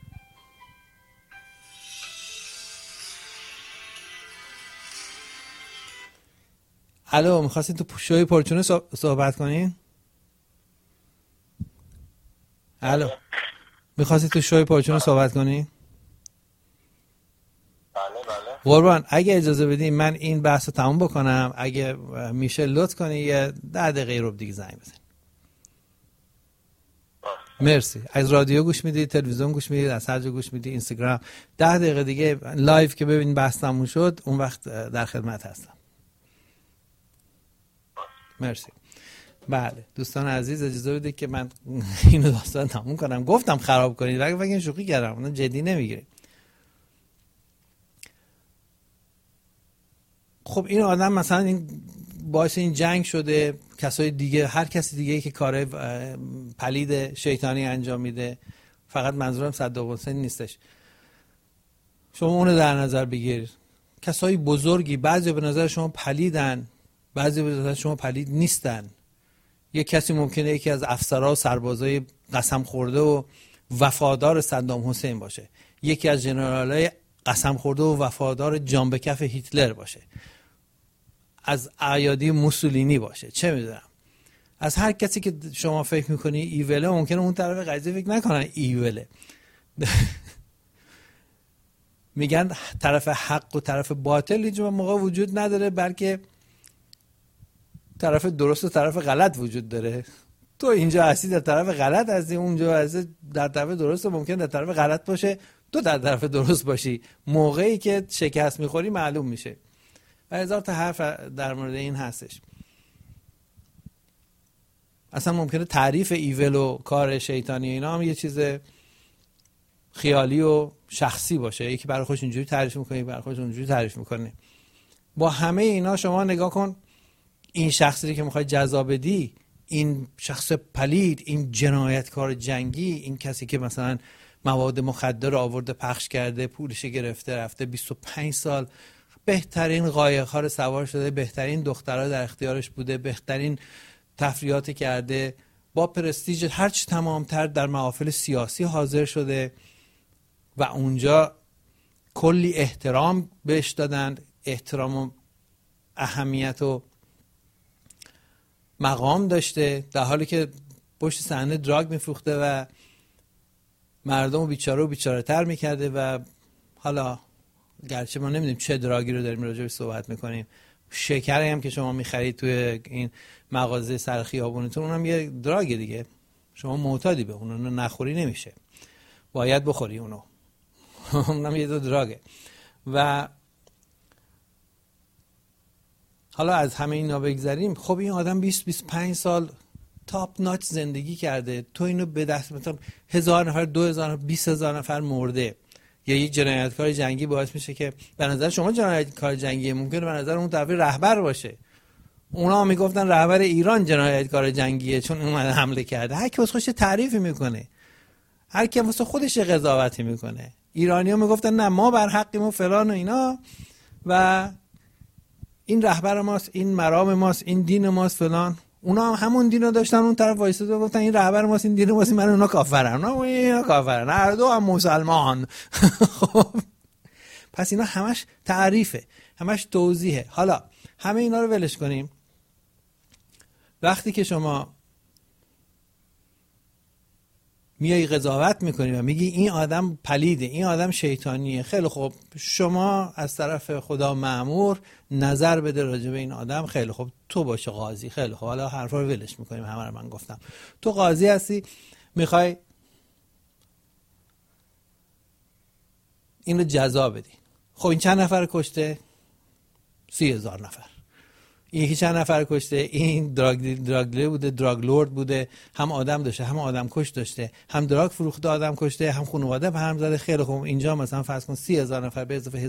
الو میخواستین تو شوی پرچونه صحبت کنین؟ الو میخواستین تو شوی پرچونه صحبت کنین؟
بله.
قربان اگه اجازه بدین من این بحث رو تموم بکنم، اگه میشه لطف کنی یه 10 دقیقه رو دیگه زنگ بزن. مرسی. از رادیو گوش میدید، تلویزیون گوش میدید، از هر جا گوش میدید، اینستاگرام، 10 دقیقه دیگه لایو که ببین بحث تموم شد اون وقت در خدمت هستم. مرسی. بله دوستان عزیز اجازه بدید که من اینو داستان تموم کنم. گفتم خراب کنید، ولی فکر شوخی کردم، اون جدی نمیگیرید. خب این آدم مثلا این باعث این جنگ شده، کسای دیگه، هر کسی دیگه که کار پلید شیطانی انجام میده، فقط منظورم صدام حسین نیستش، شما اونو در نظر بگیرید. کسای بزرگی بعضی به نظر شما پلیدن، بعضی به نظر شما پلید نیستن. یک کسی ممکنه یکی از افسرها و سربازای قسم خورده و وفادار صدام حسین باشه، یکی از ژنرالای قسم خورده و وفادار جان به کف هیتلر باشه، از ایادی موسولینی باشه، چه میدونم، از هر کسی که شما فکر میکنی ایوله، ممکنه اون طرف قضیه فکر نکنن ایوله. میگن طرف حق و طرف باطل هیچ موقع وجود نداره، بلکه طرف درست و طرف غلط وجود داره. تو اینجا هستی در طرف غلط هستی، اونجا هستی در طرف درست، ممکن در طرف غلط باشه، تو در طرف درست باشی. موقعی که شکست میخوری معلوم میشه. و هزار تا حرف در مورد این هستش. اصلا ممکنه تعریف ایول و کار شیطانی اینا هم یه چیز خیالی و شخصی باشه، یکی برای خودش اینجوری تعریف میکنه، برای خودش اونجوری تعریف میکنه. با همه اینا شما نگاه کن، این شخصی که میخوای جزا بدی، این شخص پلید، این جنایتکار جنگی، این کسی که مثلا مواد مخدر آورده پخش کرده، پولش گرفته رفته، 25 سال بهترین قایق‌ها رو سوار شده، بهترین دخترها در اختیارش بوده، بهترین تفریحات کرده، با پرستیژ هرچی تمامتر در محافل سیاسی حاضر شده و اونجا کلی احترام بهش دادن، احترام و اهمیت و مقام داشته، در حالی که پشت صحنه دراگ میفروخته و مردم رو بیچاره و بیچاره تر میکرده. و حالا گرچه ما نمیدونیم چه دراگی رو داریم راجع بهش صحبت میکنیم، شکری هم که شما میخرید توی این مغازه سر خیابونتون، اونم یه دراگ دیگه، شما معتادی به اونو، نخوری نمیشه، باید بخوری اونو. اونم یه دراگه. و حالا از همه اینا بگذریم، خب این آدم 20-25 سال تاپ ناچ زندگی کرده، تو اینو به دست مثلا 1000 نفر، 2000 نفر، 20000 نفر مرده. یا یک جنایتکار جنگی باعث میشه که به نظر شما جنایتکار جنگی ممکنه به نظر اون طرف رهبر باشه. اونا میگفتن رهبر ایران جنایتکار جنگیه چون اومده حمله کرده. هر کی واسه خودش تعریفی میکنه، هر کی واسه خودش قضاوتی میکنه. ایرانی‌ها میگفتن نه ما بر حقیم و فلان و اینا، و این رهبر ماست، این مرام ماست، این دین ماست فلان. اونا هم همون دینو داشتن، اون طرف وایساده گفتن این رهبر ماست، این دین ماست، من اونا کافرن، اونا کافرن، هر دو هم مسلمان. خب پس اینا همش تعریفه، همش توضیحه. حالا همه اینا رو ولش کنیم. وقتی که شما میای قضاوت میکنی و میگی این آدم پلیده، این آدم شیطانیه، خیلی خوب، شما از طرف خدا مأمور نظر بده راجع به این آدم، خیلی خوب، تو باشه قاضی، خیلی خوب، حالا حرفا رو ولش میکنیم، همه رو من گفتم، تو قاضی هستی، میخوای این رو جزا بدی. خب این چند نفر کشته؟ 30,000 نفر. این یکی چند نفر کشته؟ این دراگ بوده، دراگ لورد بوده، هم آدم داشته، هم آدم کش داشته، هم دراگ فروخته آدم کشته، هم خانواده به هم زده. خیلی خوب، اینجا مثلا فرض کن 30,000 نفر به اضافه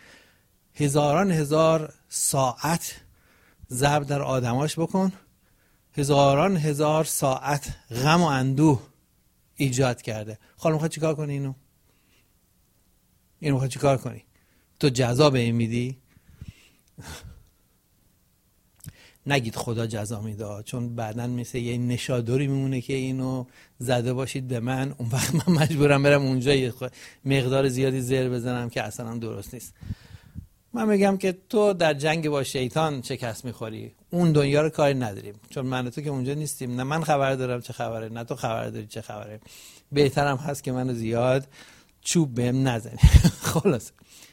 هزار ساعت ضرب در آدماش بکن، هزار ساعت غم و اندوه ایجاد کرده. حالا میخوای چیکار کنی؟ اینو میخوای چیکار کنی؟ تو جزا به این میدی؟ نگید خدا جزا میده، چون بعدن مثل یه نشادوری میمونه که اینو زده باشید به من، اون وقت من مجبورم برم اونجا یه مقدار زیادی زر بزنم که اصلا درست نیست. من میگم که تو در جنگ با شیطان شکست میخوری، اون دنیا رو کاری نداریم، چون من و تو که اونجا نیستیم، نه من خبر دارم چه خبره، نه تو خبر داری چه خبره. بهترم هست که منو زیاد چوب بهم نزنی. خلاص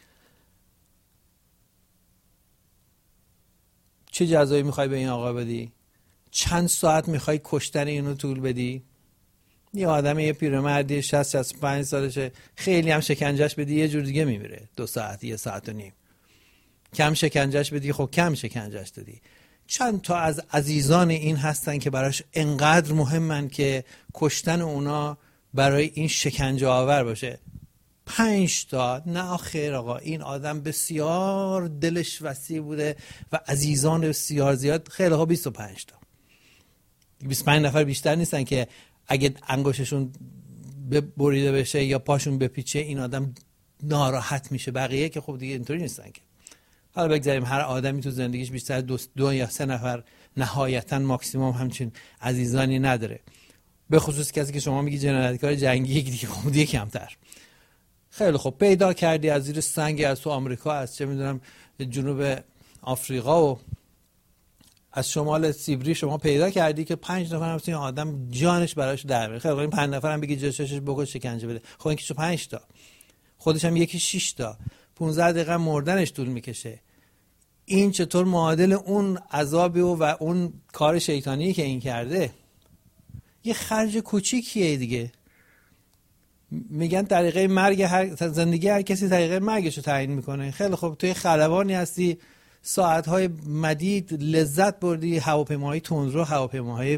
چه جزایی میخوای به این آقا بدی؟ چند ساعت میخوای کشتن اینو طول بدی؟ یه آدم، یه پیرمردی 60-65 سالشه، خیلی هم شکنجهش بدی یه جور دیگه میمیره، 2 ساعت، 1 ساعت و نیم. کم شکنجهش بدی، خب کم شکنجهش دادی. چند تا از عزیزان این هستن که براش انقدر مهمن که کشتن اونا برای این شکنجه آور باشه. 5 تا. نه آخر آقا، این آدم بسیار دلش وسیع بوده و عزیزان بسیار زیاد. خیلی ها 25 تا. 25 نفر بیشتر نیستن که اگه انگشتشون بریده بشه یا پاشون بپیچه این آدم ناراحت میشه. بقیه که خب دیگه اینطوری نیستن که. حالا بگذاریم هر آدمی تو زندگیش بیشتر 2 یا 3 نفر نهایتا ماکسیموم همچین عزیزانی نداره، به خصوص کسی که شما میگی جنایتکار جنگی دیگه خب دیگه کمتر. خیلی خب پیدا کردی از زیر سنگ، از تو آمریکا، از چه میدونم جنوب آفریقا و از شمال سیبری شما پیدا کردی که 5 نفر همچین آدم جانش براش در میره. خیلی خب این 5 نفر هم بگی جشش بگو شکنجه بده، خب این که 5 تا خودش هم یکی 6 تا 15 دقیقه مردنش طول میکشه. این چطور معادل اون عذابی و اون کار شیطانی که این کرده؟ یه خرج کوچیکیه دیگه. میگن طریقه مرگ زندگی هر کسی طریقه مرگش رو تعیین میکنه. خیلی خب توی خلبانی هستی، ساعتهای مدید لذت بردی، هواپیماهای تندرو، هواپیماهای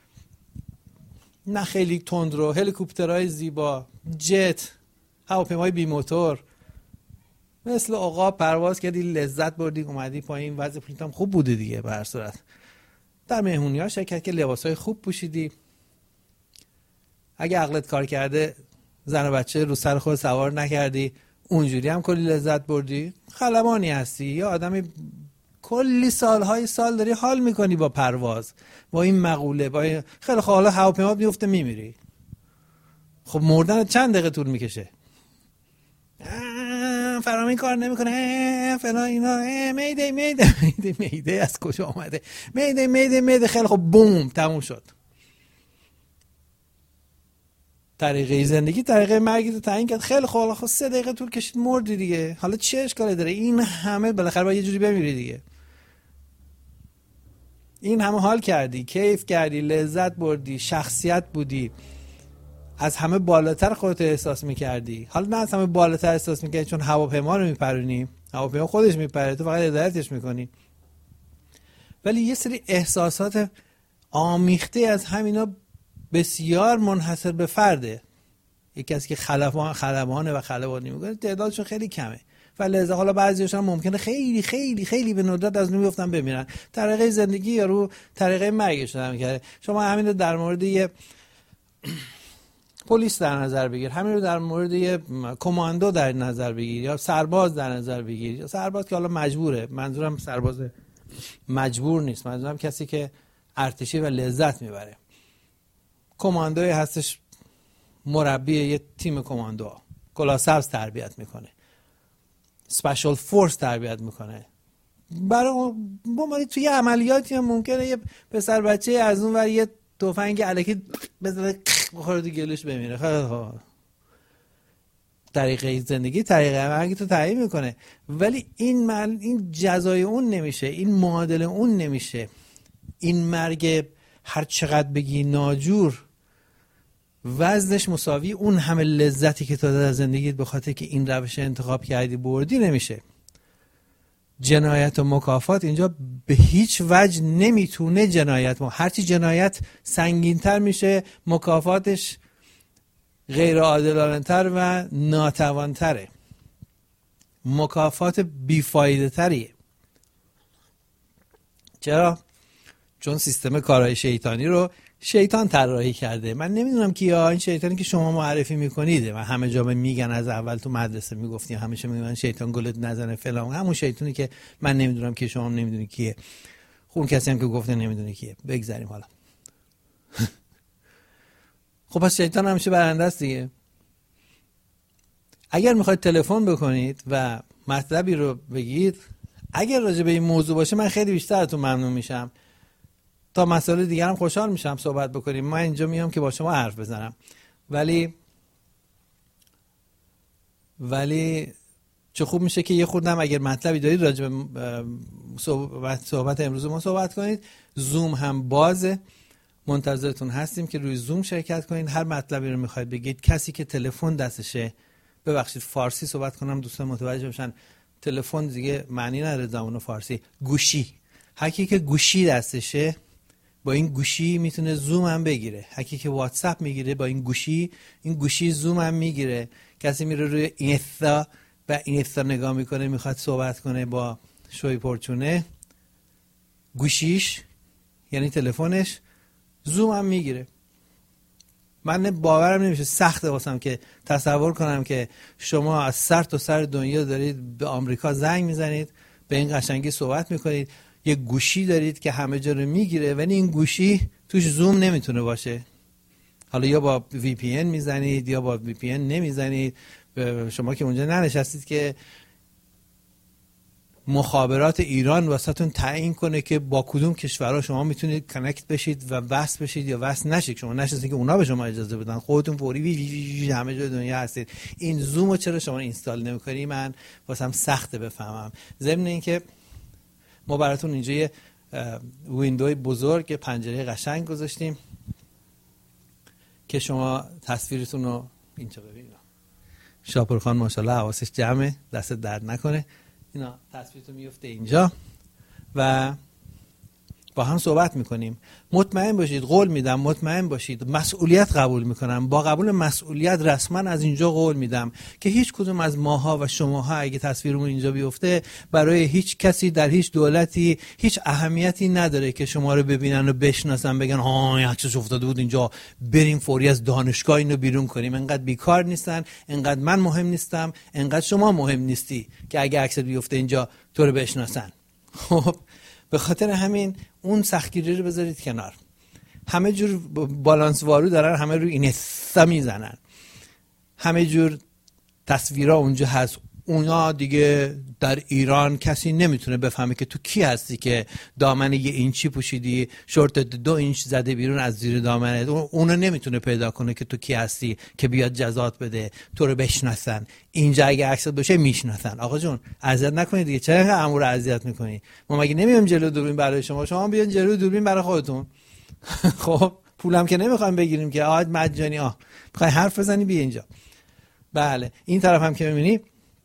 نه خیلی تندرو، هلیکوپترهای زیبا، جت، هواپیماهای بی موتور، مثل عقاب پرواز کردی، لذت بردی، اومدی پایین، وضع پولت هم خوب بوده دیگه. به هر صورت در مهمونی‌ها شرکت که لباسای خوب پوشیدی، اگه عقلت کار کرده زن و بچه رو سر خود سوار نکردی، اونجوری هم کلی لذت بردی. خلبانی هستی یا آدمی کلی سالهای سال داری حال میکنی با پرواز، با این مقوله، با این... خیلی خب حالا هواپیما میفته میمیری. خب مردن چند دقیقه طول میکشه؟ فرامین کار نمیکنه فلان اینا، میده میده میده میده از کجا آمده؟ میده میده میده. خیلی خب بوم تموم شد. طریقه زندگی طریقه مرگی تو تعیین کرد. خیلی خب حالا 3 دقیقه طول کشید مردی دیگه. حالا چه اشکالی داره؟ این همه بالاخره باید یه جوری بمیری دیگه. این همه حال کردی، کیف کردی، لذت بردی، شخصیت بودی، از همه بالاتر خودت احساس میکردی. حالا نه از همه بالاتر احساس میکردی چون هواپیما رو میپرونی، هواپیما خودش میپره، تو فقط هدایتش میکنی. ولی یه سری احساسات آمیخته از همینا بسیار منحصر به فرده. یکی کسی که خلبانه و خلبانی میکنه تعدادشون خیلی کمه و لذا حالا بعضیشون ممکنه خیلی خیلی خیلی به ندرت از نون بیفتن بمیرن. طریقه زندگی یا رو طریقه مرگش هم کرده. شما همین رو در مورد یه پلیس در نظر بگیر، همین رو در مورد یه کماندو در نظر بگیر یا سرباز در نظر بگیر. یا سرباز که حالا مجبوره، منظورم سرباز مجبور نیست، منظورم کسی که ارتشی و لذت میبره. کماندوی هستش مربی یه تیم کماندو، کلاه سبز تربیت میکنه، سپیشال فورس تربیت میکنه. برای ما توی عملیاتی هم ممکنه یه پسر بچه از اون ور یه تفنگ الکی بزنه بخوره تو گلوش بمیره. خیلی طریقه زندگی طریقه مرگی تو تعیین میکنه، ولی این جزای اون نمیشه، این معادل اون نمیشه. این مرگ هر چقدر بگی ناجور وزنش مساوی اون همه لذتی که تو در زندگیت به خاطر که این روش انتخاب کردی بردی نمیشه. جنایت و مکافات اینجا به هیچ وجه نمیتونه جنایت هرچی جنایت سنگین‌تر میشه مکافاتش غیر عادلانه‌تر و ناتوان‌تره، مکافات بیفایده تریه. چرا؟ چون سیستم کارهای شیطانی رو شیطان طراحی کرده. من نمیدونم که این شیطانی که شما معرفی میکنید و همه جا میگن، از اول تو مدرسه میگفتیم همیشه میگن شیطان گلت نزنه فلان، همون شیطانی که من نمیدونم که شما نمیدونی کیه. اون کسی هم که گفته نمیدونی کیه. بگذاریم حالا. خب پس شیطان همیشه برنده است دیگه. اگر میخواید تلفن بکنید و مطلبی رو بگید، اگر راجع به این موضوع باشه من خیلی بیشتر ازتون ممنون میشم. تا مسائل دیگر هم خوشحال میشم صحبت بکنیم. من اینجا میام که با شما حرف بزنم، ولی چه خوب میشه که یه خوردم اگر مطلبی دارید راجع به صحبت امروز ما صحبت کنید. زوم هم بازه، منتظرتون هستیم که روی زوم شرکت کنید. هر مطلبی رو میخواید بگید. کسی که تلفن دستشه، ببخشید فارسی صحبت کنم دوستان متوجه بشن، تلفن دیگه معنی نداره زبان فارسی، گوشی، هر کی که گوشی دستشه با این گوشی میتونه زوم هم بگیره. هکی که واتساپ میگیره با این گوشی زوم هم میگیره. کسی میره روی اینستا و اینستا نگاه میکنه میخواد صحبت کنه با شوی پرچونه، گوشیش یعنی تلفنش زوم هم میگیره. من باورم نمیشه، سخته واسم که تصور کنم که شما از سر تا سر دنیا دارید به آمریکا زنگ میزنید، به این قشنگی صحبت میکنید، یه گوشی دارید که همه جا رو میگیره ولی این گوشی توش زوم نمیتونه باشه. حالا یا با وی پی ان میزنید یا با وی پی ان نمیزنید. شما که اونجا ننشستید که مخابرات ایران واسهتون تعیین کنه که با کدوم کشورها شما میتونید کانکت بشید و وصل بشید یا وصل نشید. شما نشستید که اونا به شما اجازه بدن، خودتون فوری همه جای دنیا هستید. این زومو چرا شما اینستال نمی‌کنی؟ من واسم سخته بفهمم. ضمن اینکه ما براتون اینجا یه ویندوی بزرگ، پنجره قشنگ گذاشتیم که شما تصویرتون رو اینجا ببینید. شاپورخان ماشاءالله حواسش جمعه، دست درد نکنه. اینا تصویرتون میفته اینجا و با هم صحبت میکنیم. مطمئن باشید، قول میدم مطمئن باشید، مسئولیت قبول میکنم. با قبول مسئولیت رسما از اینجا قول میدم که هیچ کدوم از ماها و شماها اگه تصویرمون اینجا بیفته برای هیچ کسی در هیچ دولتی هیچ اهمیتی نداره که شما رو ببینن و بشناسن، بگن ها عکسش افتاده بود اینجا، بریم فوری از دانشگاه اینو بیرون کنیم. انقدر بیکار نیستن، انقدر من مهم نیستم، انقدر شما مهم نیستی که اگه عکست بیفته اینجا تو رو بشناسن. خب به خاطر همین اون سختگیری رو بذارید کنار. همه جور بالانس وارو دارن، همه روی اینستا میزنن، همه جور تصویرها اونجا هست. اونا دیگه در ایران کسی نمیتونه بفهمه که تو کی هستی که دامن 1 اینچی پوشیدی، شورت 2 اینچ زده بیرون از زیر دامنت. اونو نمیتونه پیدا کنه که تو کی هستی که بیاد جزات بده، تو رو بشناسن. اینجا اگه عکست باشه میشناسن. آقا جون اذیت نکنید دیگه، چرا اینقدر امور اذیت میکنی؟ ما مگه نمیایم جلو دوربین برای شما بیان جلو دوربین برای خودتون. خب پولم که نمیخوایم بگیریم که مجانی. میخوای حرف بزنی بیا اینجا. بله این طرف هم که میبینی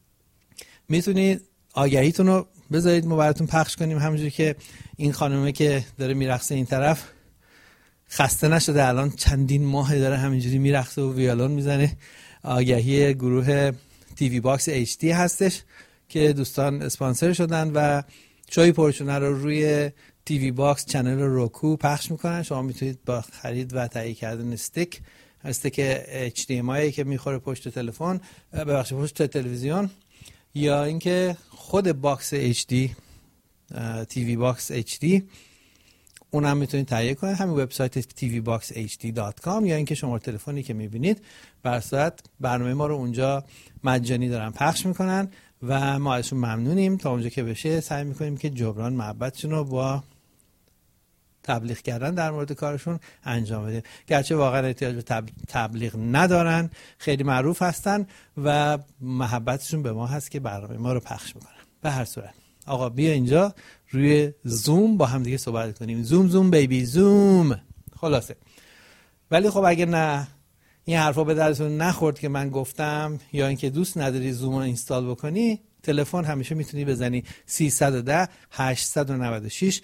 میتونید آگهیتون رو بذارید ما براتون پخش کنیم. همونجوری که این خانومه که داره میرقصه این طرف خسته نشده، الان چندین ماه داره همینجوری میرقصه و ویولون میزنه. آگهی گروه تیوی باکس اچ دی هستش که دوستان اسپانسر شدن و شوی پرچونه رو روی تیوی باکس چنل روکو پخش میکنن. شما میتونید با خرید و تهیه کردن استیک HDMI که میخوره پشت تلفن، ببخشید پشت تلویزیون، یا اینکه خود باکس HD تیوی باکس HD اونم میتونید تهیه کنید. همین وبسایت tvboxhd.com یا اینکه شماره تلفنی که میبینید بر صورت برنامه ما رو اونجا مجانی دارن پخش میکنن و ما ازشون ممنونیم. تا اونجا که بشه سعی میکنیم که جبران محبتشون رو با تبلیغ کردن در مورد کارشون انجام بدیم. گرچه واقعا احتیاج به تبلیغ ندارن، خیلی معروف هستن و محبتشون به ما هست که برنامه ما رو پخش میکنن. به هر صورت آقا بیا اینجا روی زوم با هم دیگه صحبت کنیم. زوم بیبی زوم. خلاصه ولی خب اگه نه این حرفا به دردتون نخورد که من گفتم یا اینکه دوست نداری زوم رو اینستال بکنی، تلفن همیشه میتونی بزنی 310 896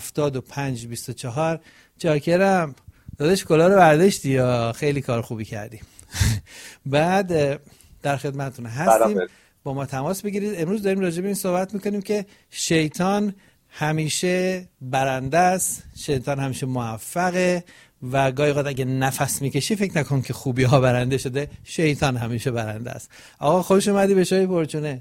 7524. چاکرم داداش، کلا رو برداشتی یا خیلی کار خوبی کردی. بعد در خدمتتون هستیم، با ما تماس بگیرید. امروز داریم راجع به این صحبت میکنیم که شیطان همیشه برنده است، شیطان همیشه موفقه و گاهی اوقات اگه نفس میکشی فکر نکن که خوبی ها برنده شده، شیطان همیشه برنده است. آقا خوش اومدی به شوی پرچونه.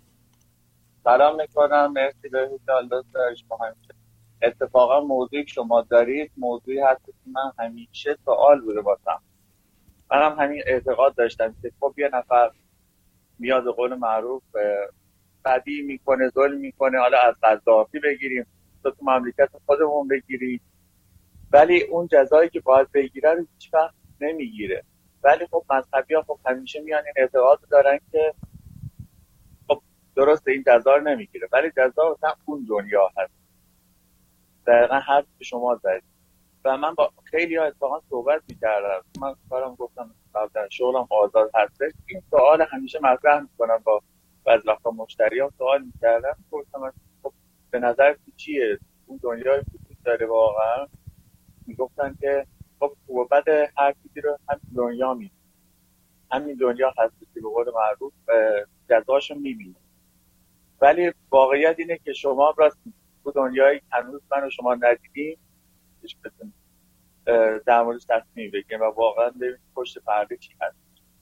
سلام میکنم، مرسی بهید دوست دارش. با همیشه اتفاقا موضوعی که شما دارید موضوعی هست که من همیشه سوال بوده واسم. منم همین اعتقاد داشتم که خب یه نفر میاد به قول معروف بدی میکنه، ظلم میکنه، حالا از قذافی بگیریم تو مملکت خودمون بگیریم، ولی اون جزایی که باید بگیره رو هیچ وقت نمیگیره. ولی خب مذهبی‌ها خب همیشه میان این اعتقاد دارن که خب درسته این جزا رو نمیگیره ولی جزا اصلا اون دنیا هست. دقیقا حرف شما زدید و من با خیلی ها اتفاقا صحبت میکردم. من کارم گفتم قبلا شغلم آزاد هستش، این سوال همیشه مطرح میکنم با بعضی وقتا مشتریان سوال میکردم، گفتم خب به نظر چیه اون دنیای وجود داره واقعا؟ میگفتن که خب بعد هر چیزی رو همین دنیا میبینی، همین دنیا هستی که به قول معروف جزاشو میبینی. ولی واقعیت اینه که شما راست تو دنیایی هنوز من و شما ندیدیم بتونیم در موردش تصمیم بگیریم و واقعا ببینیم پشت پرده چی هست.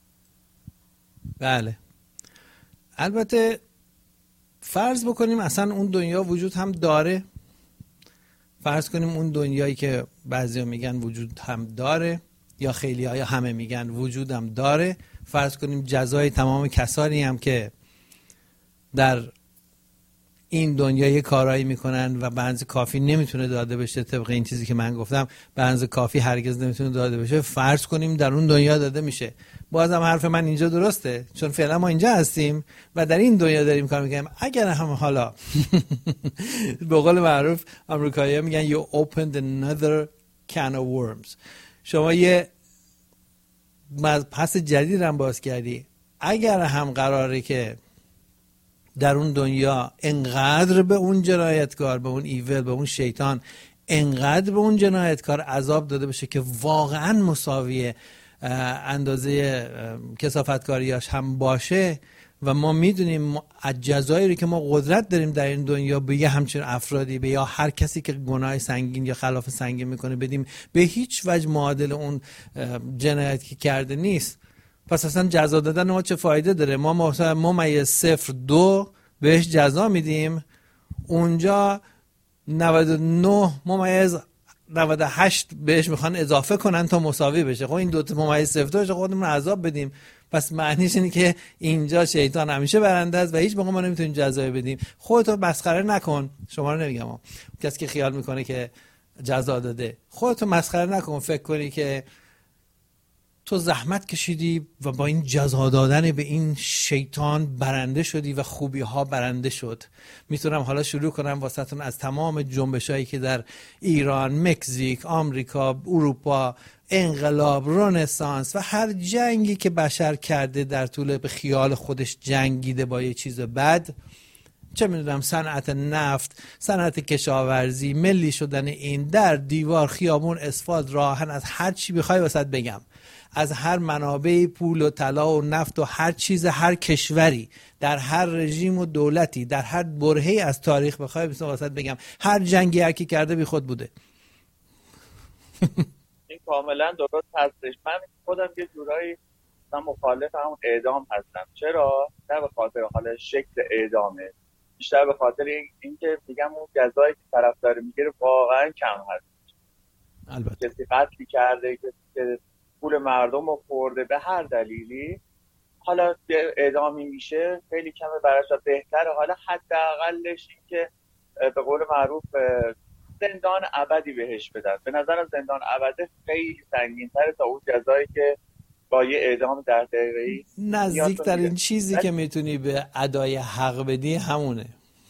بله، البته فرض بکنیم اصلا اون دنیا وجود هم داره، فرض کنیم اون دنیایی که بعضیا میگن وجود هم داره یا خیلی‌ها یا همه میگن وجود هم داره، فرض کنیم جزای تمام کسانی هم که در این دنیا یه کارایی میکنن و بنز کافی نمیتونه داده بشه، طبق این چیزی که من گفتم بنز کافی هرگز نمیتونه داده بشه، فرض کنیم در اون دنیا داده میشه. بازم حرف من اینجا درسته، چون فعلا ما اینجا هستیم و در این دنیا داریم کار میکنیم. اگر هم حالا به قول معروف آمریکایی‌ها میگن you opened another can of worms، شما یه پس جدید هم باز کردی. اگر هم قراره که در اون دنیا انقدر به اون جنایتکار، به اون ایول، به اون شیطان، انقدر به اون جنایتکار عذاب داده بشه که واقعا مساوی اندازه کثافتکاریاش هم باشه و ما میدونیم از جزایی که ما قدرت داریم در این دنیا به یه همچین افرادی، به یا هر کسی که گناه سنگین یا خلاف سنگین میکنه بدیم، به هیچ وجه معادل اون جنایت که کرده نیست. پس اصلا جزا دادن ما چه فایده داره؟ ما مثلا ممیز 0.2 بهش جزا میدیم، اونجا 99 ممیز 98 بهش میخوان اضافه کنن تا مساوی بشه. خب این دوتا ممیز 0.2 خودمون عذاب بدیم. پس معنیش اینه که اینجا شیطان همیشه برنده است و هیچ موقع ما نمیتونیم جزا بدیم. خودتو مسخره نکن، شما رو نمیگم، کسی که خیال میکنه که جزا داده، خودتو مسخره نکن فکر کنی که تو زحمت کشیدی و با این جزا دادن به این شیطان برنده شدی و خوبی ها برنده شد. میتونم حالا شروع کنم واسهتون از تمام جنبشایی که در ایران، مکزیک، آمریکا، اروپا، انقلاب، رنسانس و هر جنگی که بشر کرده در طول به خیال خودش جنگیده با یه چیز بد، چه میدونم صنعت نفت، صنعت کشاورزی، ملی شدن این، در دیوار، خیابون، اسفالت، راهن، از هر چی بخوای واسط بگم، از هر منابع پول و طلا و نفت و هر چیز، هر کشوری، در هر رژیم و دولتی، در هر برهه‌ای از تاریخ بخوای واسط بگم، هر جنگی هر کی کرده بی خود بوده.
این کاملا درست هستش. من خودم یه جورایی مخالف همون اعدام هستم. چرا؟ نه به خاطر حالا شکل اعدامه، بیشتر به خاطر اینکه میگم اون جزایی که طرف داره میگیره واقعا کم هست.
البته
کسی قتلی کرده، کسی که پول مردم رو خورده، به هر دلیلی حالا اعدامی میشه، خیلی کمه براش. بهتره حالا حداقلش این که به قول معروف زندان ابدی بهش بدن. به نظر زندان ابدی خیلی سنگین‌تره تا اون جزایی که با یه اعدام در دقیقه‌ای.
نزدیک‌ترین چیزی که میتونی به ادای حق بدی همونه.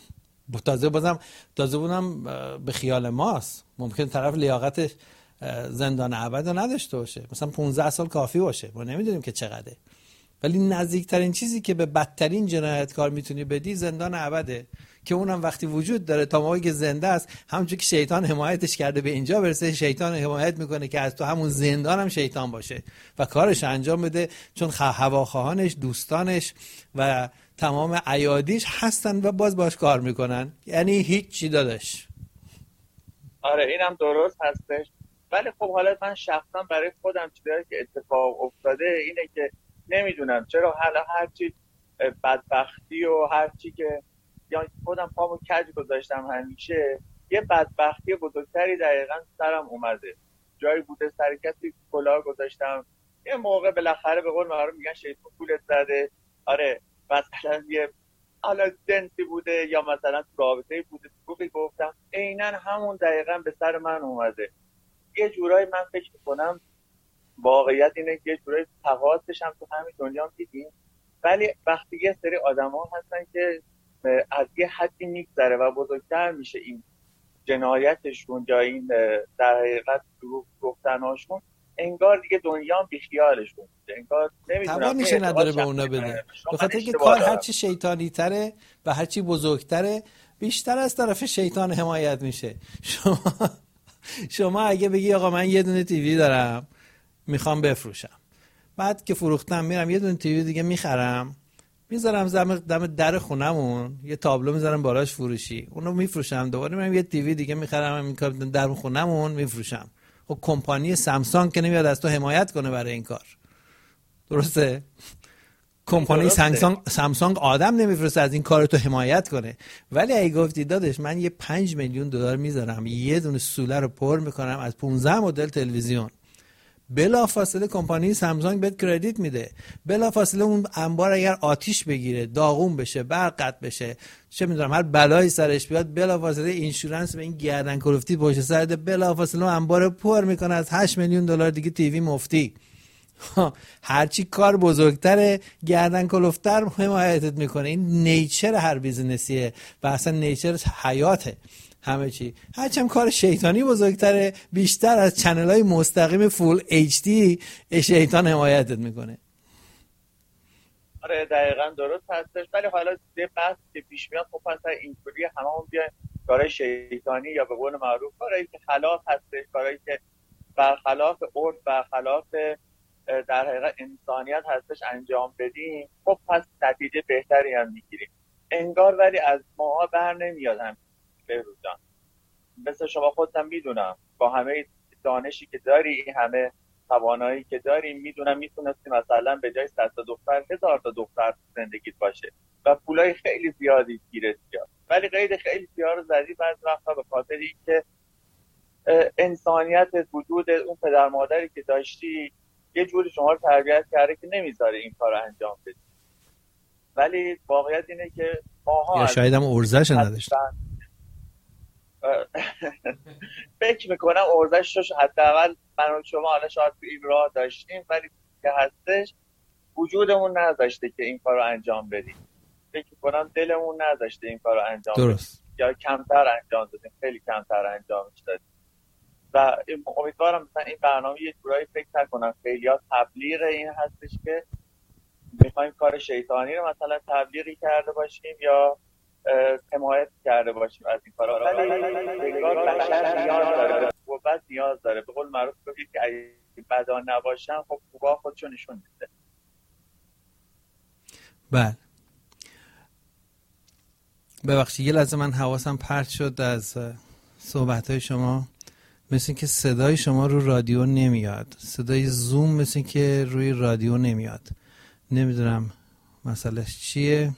تازه بودم به خیال ماست، ممکن طرف لیاقتش زندان ابد رو نداشته باشه، مثلا 15 سال کافی باشه، ما نمیدونیم که چقدره، ولی نزدیکترین چیزی که به بدترین جنایتکار میتونی بدی زندان ابده، که اونم وقتی وجود داره تا موقعی که زنده است. همونجوری که شیطان حمایتش کرده به اینجا برسه، شیطان حمایت میکنه که از تو همون زندان هم شیطان باشه و کارش انجام بده، چون هواخواهانش، دوستانش و تمام ایادیش هستن و باش کار میکنن. یعنی هیچ چی داداش.
آره اینم درست هستش. ولی خب حالا من شخصا برای خودم چیزایی که اتفاق افتاده اینه که نمیدونم چرا حالا هرچی بدبختی و هرچی که یا خودم پامو کج گذاشتم، همیشه یه بدبختی بزرگتری دقیقاً سرم اومده. جایی بوده سر کسی کلاه گذاشتم، یه موقع بالاخره به قول معروف میگن شیطان پولت زده. آره مثلا یه حالا جنسی بوده یا مثلا تو رابطه‌ای بوده، گفتم عیناً همون دقیقاً به سر من اومده. یه جورایی من فکر میکنم واقعیت اینه که یه جورایی تقاضاش هم تو همین دنیا دیدیم، ولی وقتی یه سری آدما هستن که از یه حدی میگذره و بزرگتر میشه این جنایتشون یا این در حقیقت دروغ گفتناشون، انگار دیگه دنیا بیخیالشون میشه، انگار نمیدونم
توانش نداره به اونا بده، به خاطر اینکه کار هرچی شیطانی تره و هرچی بزرگتره بیشتر از طرف شیطان حمایت میشه. شما اگه بگی آقا من یه دونه تیوی دارم میخوام بفروشم، بعد که فروختم میرم یه دونه تیوی دیگه میخرم میذارم دم در خونمون، یه تابلو میذارم بالاش فروشی، اونو میفروشم، دوباره میرم یه تیوی دیگه میخرم میذارم در خونمون میفروشم. خب کمپانی سامسونگ که نمیاد از تو حمایت کنه برای این کار، درسته؟ کمپانی سامسونگ آدم نمیفرسته از این کار تو حمایت کنه. ولی اگه گفتی دادش من یه 5 میلیون دلار میذارم یه دونه سوله رو پر میکنم از 15 مدل تلویزیون، بلافاصله کمپانی سامسونگ بهت کردیت میده. بلافاصله اون انبار اگر آتیش بگیره، داغون بشه، برق قطع بشه، چه میدونم هر بلایی سرش بیاد، بلافاصله اینشورنس به این گردن کلفتی پشت سر ده، بلافاصله انبار پر میکنه از 8 میلیون دلار دیگه تیوی مفتی. هرچی کار بزرگتره گردن کلفتر حمایتت میکنه. این نیچر هر بیزنسیه و اصلا نیچر حیاته همه چی. هرچم کار شیطانی بزرگتره بیشتر از چنل های مستقیم فول اچ دی شیطان حمایتت میکنه.
آره دقیقاً درست هستش. ولی حالا یه بحث که پیش میاد خب مثلا اینطوری هممون بیایم کارهای شیطانی یا به قول معروف کارهایی که خلاف هستش، کارهایی که برخلاف عرف، برخلاف در حقیقت انسانیت هستش انجام بدیم، خب پس نتیجه بهتری هم میگیریم انگار. ولی از ما بر نمیاد هم بهروز جان، مثل شما خودم میدونم با همه دانشی که داری، همه توانایی که داری، میدونم میتونستی مثلا به جای 100 تا دختر 1000 تا دختر زندگیت باشه و پولای خیلی زیادی گیرت بیاد، ولی قید خیلی زیاد رو زدی بعضی وقتا به خاطر اینکه انسانیت وجود اون پدر مادری که داشتی یه جوری شما رو تربیت کرده که نمیذاره این کار رو انجام بدی. ولی واقعیت اینه که ماها
یا شاید هم ارزش نداشت.
فکر میکنم ارزشش حداقل من و شما حالا شاید تو این راه داشتیم، ولی که هستش وجودمون نذاشته که این کار رو انجام بدیم. فکر میکنم دلمون نذاشته این کار رو انجام بدیم یا کمتر انجام دادیم، خیلی کمتر انجامش دادیم. و امیدوارم مثلا این برنامه یه جورایی فکر نکنم خیلی‌ها تبلیغ این هستش که میخوایم کار شیطانی رو مثلا تبلیغی کرده باشیم یا حمایت کرده باشیم از این کارا. ولی بشر نیاز داره، قوت نیاز داره. به قول معروف بگید که اگه بدا نباشن خب خوبا خودشون نشون میده.
بله ببخشید یه لحظه من حواسم پرت شد از صحبت‌های شما. مثل که صدای شما رو رادیو نمیاد، صدای زوم مثل که روی رادیو نمیاد. نمیدونم مسئلهش چیه.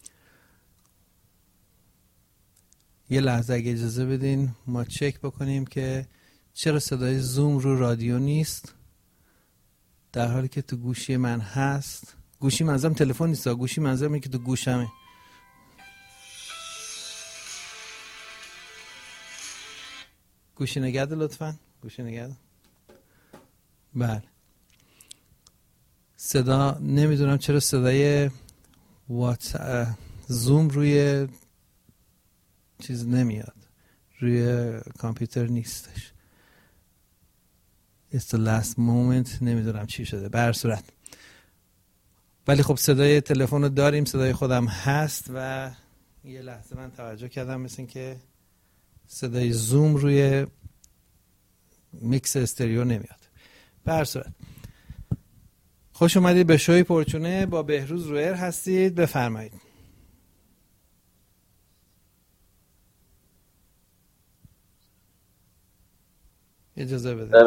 یه لحظه اگه اجازه بدین ما چک بکنیم که چرا صدای زوم رو رادیو نیست در حالی که تو گوشی من هست. گوشی منظرم تلفن نیست، گوشی منظرم اینه که تو گوشمه. گوشی نگرده لطفاً، گوشی نگرده. بله صدا نمیدونم چرا صدای زوم روی چیز نمیاد، روی کامپیوتر نیستش. It's the last moment. نمیدونم چی شده. به هر صورت ولی خب صدای تلفن رو داریم، صدای خودم هست و یه لحظه من توجه کردم مثل این که صدای زوم روی میکس استریو نمیاد. به هر صورت خوش اومدید به شوی پرچونه با بهروز رویر هستید. بفرمایید. اجازه بده.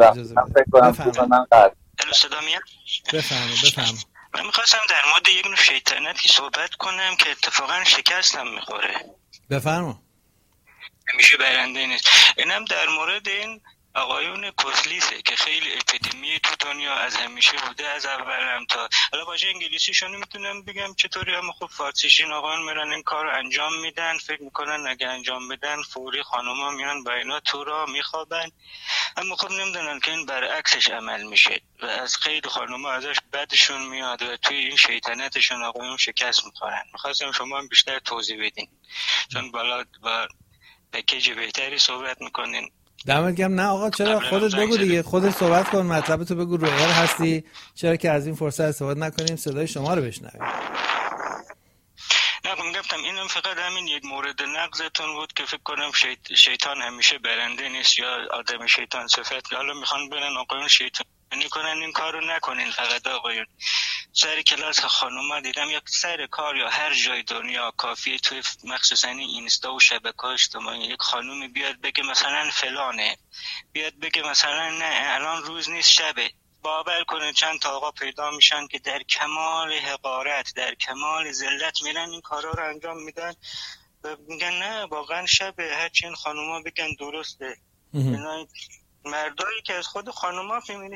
بفرمایید.
من میخواستم در مورد یک نوع شیطنتی صحبت کنم که اتفاقا شکستم میخوره.
بفرمایید.
همیشه برنده نیست. اینم در مورد این آقایون کسلیسه که خیلی اپیدمی تو دنیا از همیشه بوده، از اولم تا حالا واژه انگلیسیشون نمیتونم بگم چطوری، اما خب فارسیشین آقایون میرن این کارو انجام میدن، فکر میکنن اگه انجام بدن فوری خانوما میان با اینا تو را میخوابن، اما خب نمیدونن که این برعکسش عمل میشه و از خیلی خانوما ازش بدشون میاد و توی این شیطنتشون آقایون شکست میخورن. میخواستم شما هم بیشتر توضیح بدین چون بالا با پکیج بهتری صحبت میکنین.
دمت گرم. نه آقا چرا، خودت بگو دیگه، خودت صحبت کن، مطلبتو بگو. رویر هستی، چرا که از این فرصت استفاده نکنیم صدای شما رو بشنویم.
نه میگم گفتم اینم فقط همین یک مورد نقضتون بود که فکر کنم شیطان همیشه برنده نیست یا آدم شیطان صفت. حالا میخوان برن آقایون شیطانی کنن، این کارو نکنین. فقط آقایون سر کلاس خانوما دیدم یا سر کار یا هر جای دنیا کافیه توی مخصوصا اینستا و شبکه‌های اجتماعی یک خانومی بیاد بگه مثلا فلانه، بیاد بگه مثلا نه الان روز نیست شبه، باور کنه چند تا آقا پیدا میشن که در کمال حقارت، در کمال ذلت میرن این کارا رو انجام میدن و میگن نه واقعا شبه. هرچی این خانوما بگن درسته. اینا مردایی که از خود خانوما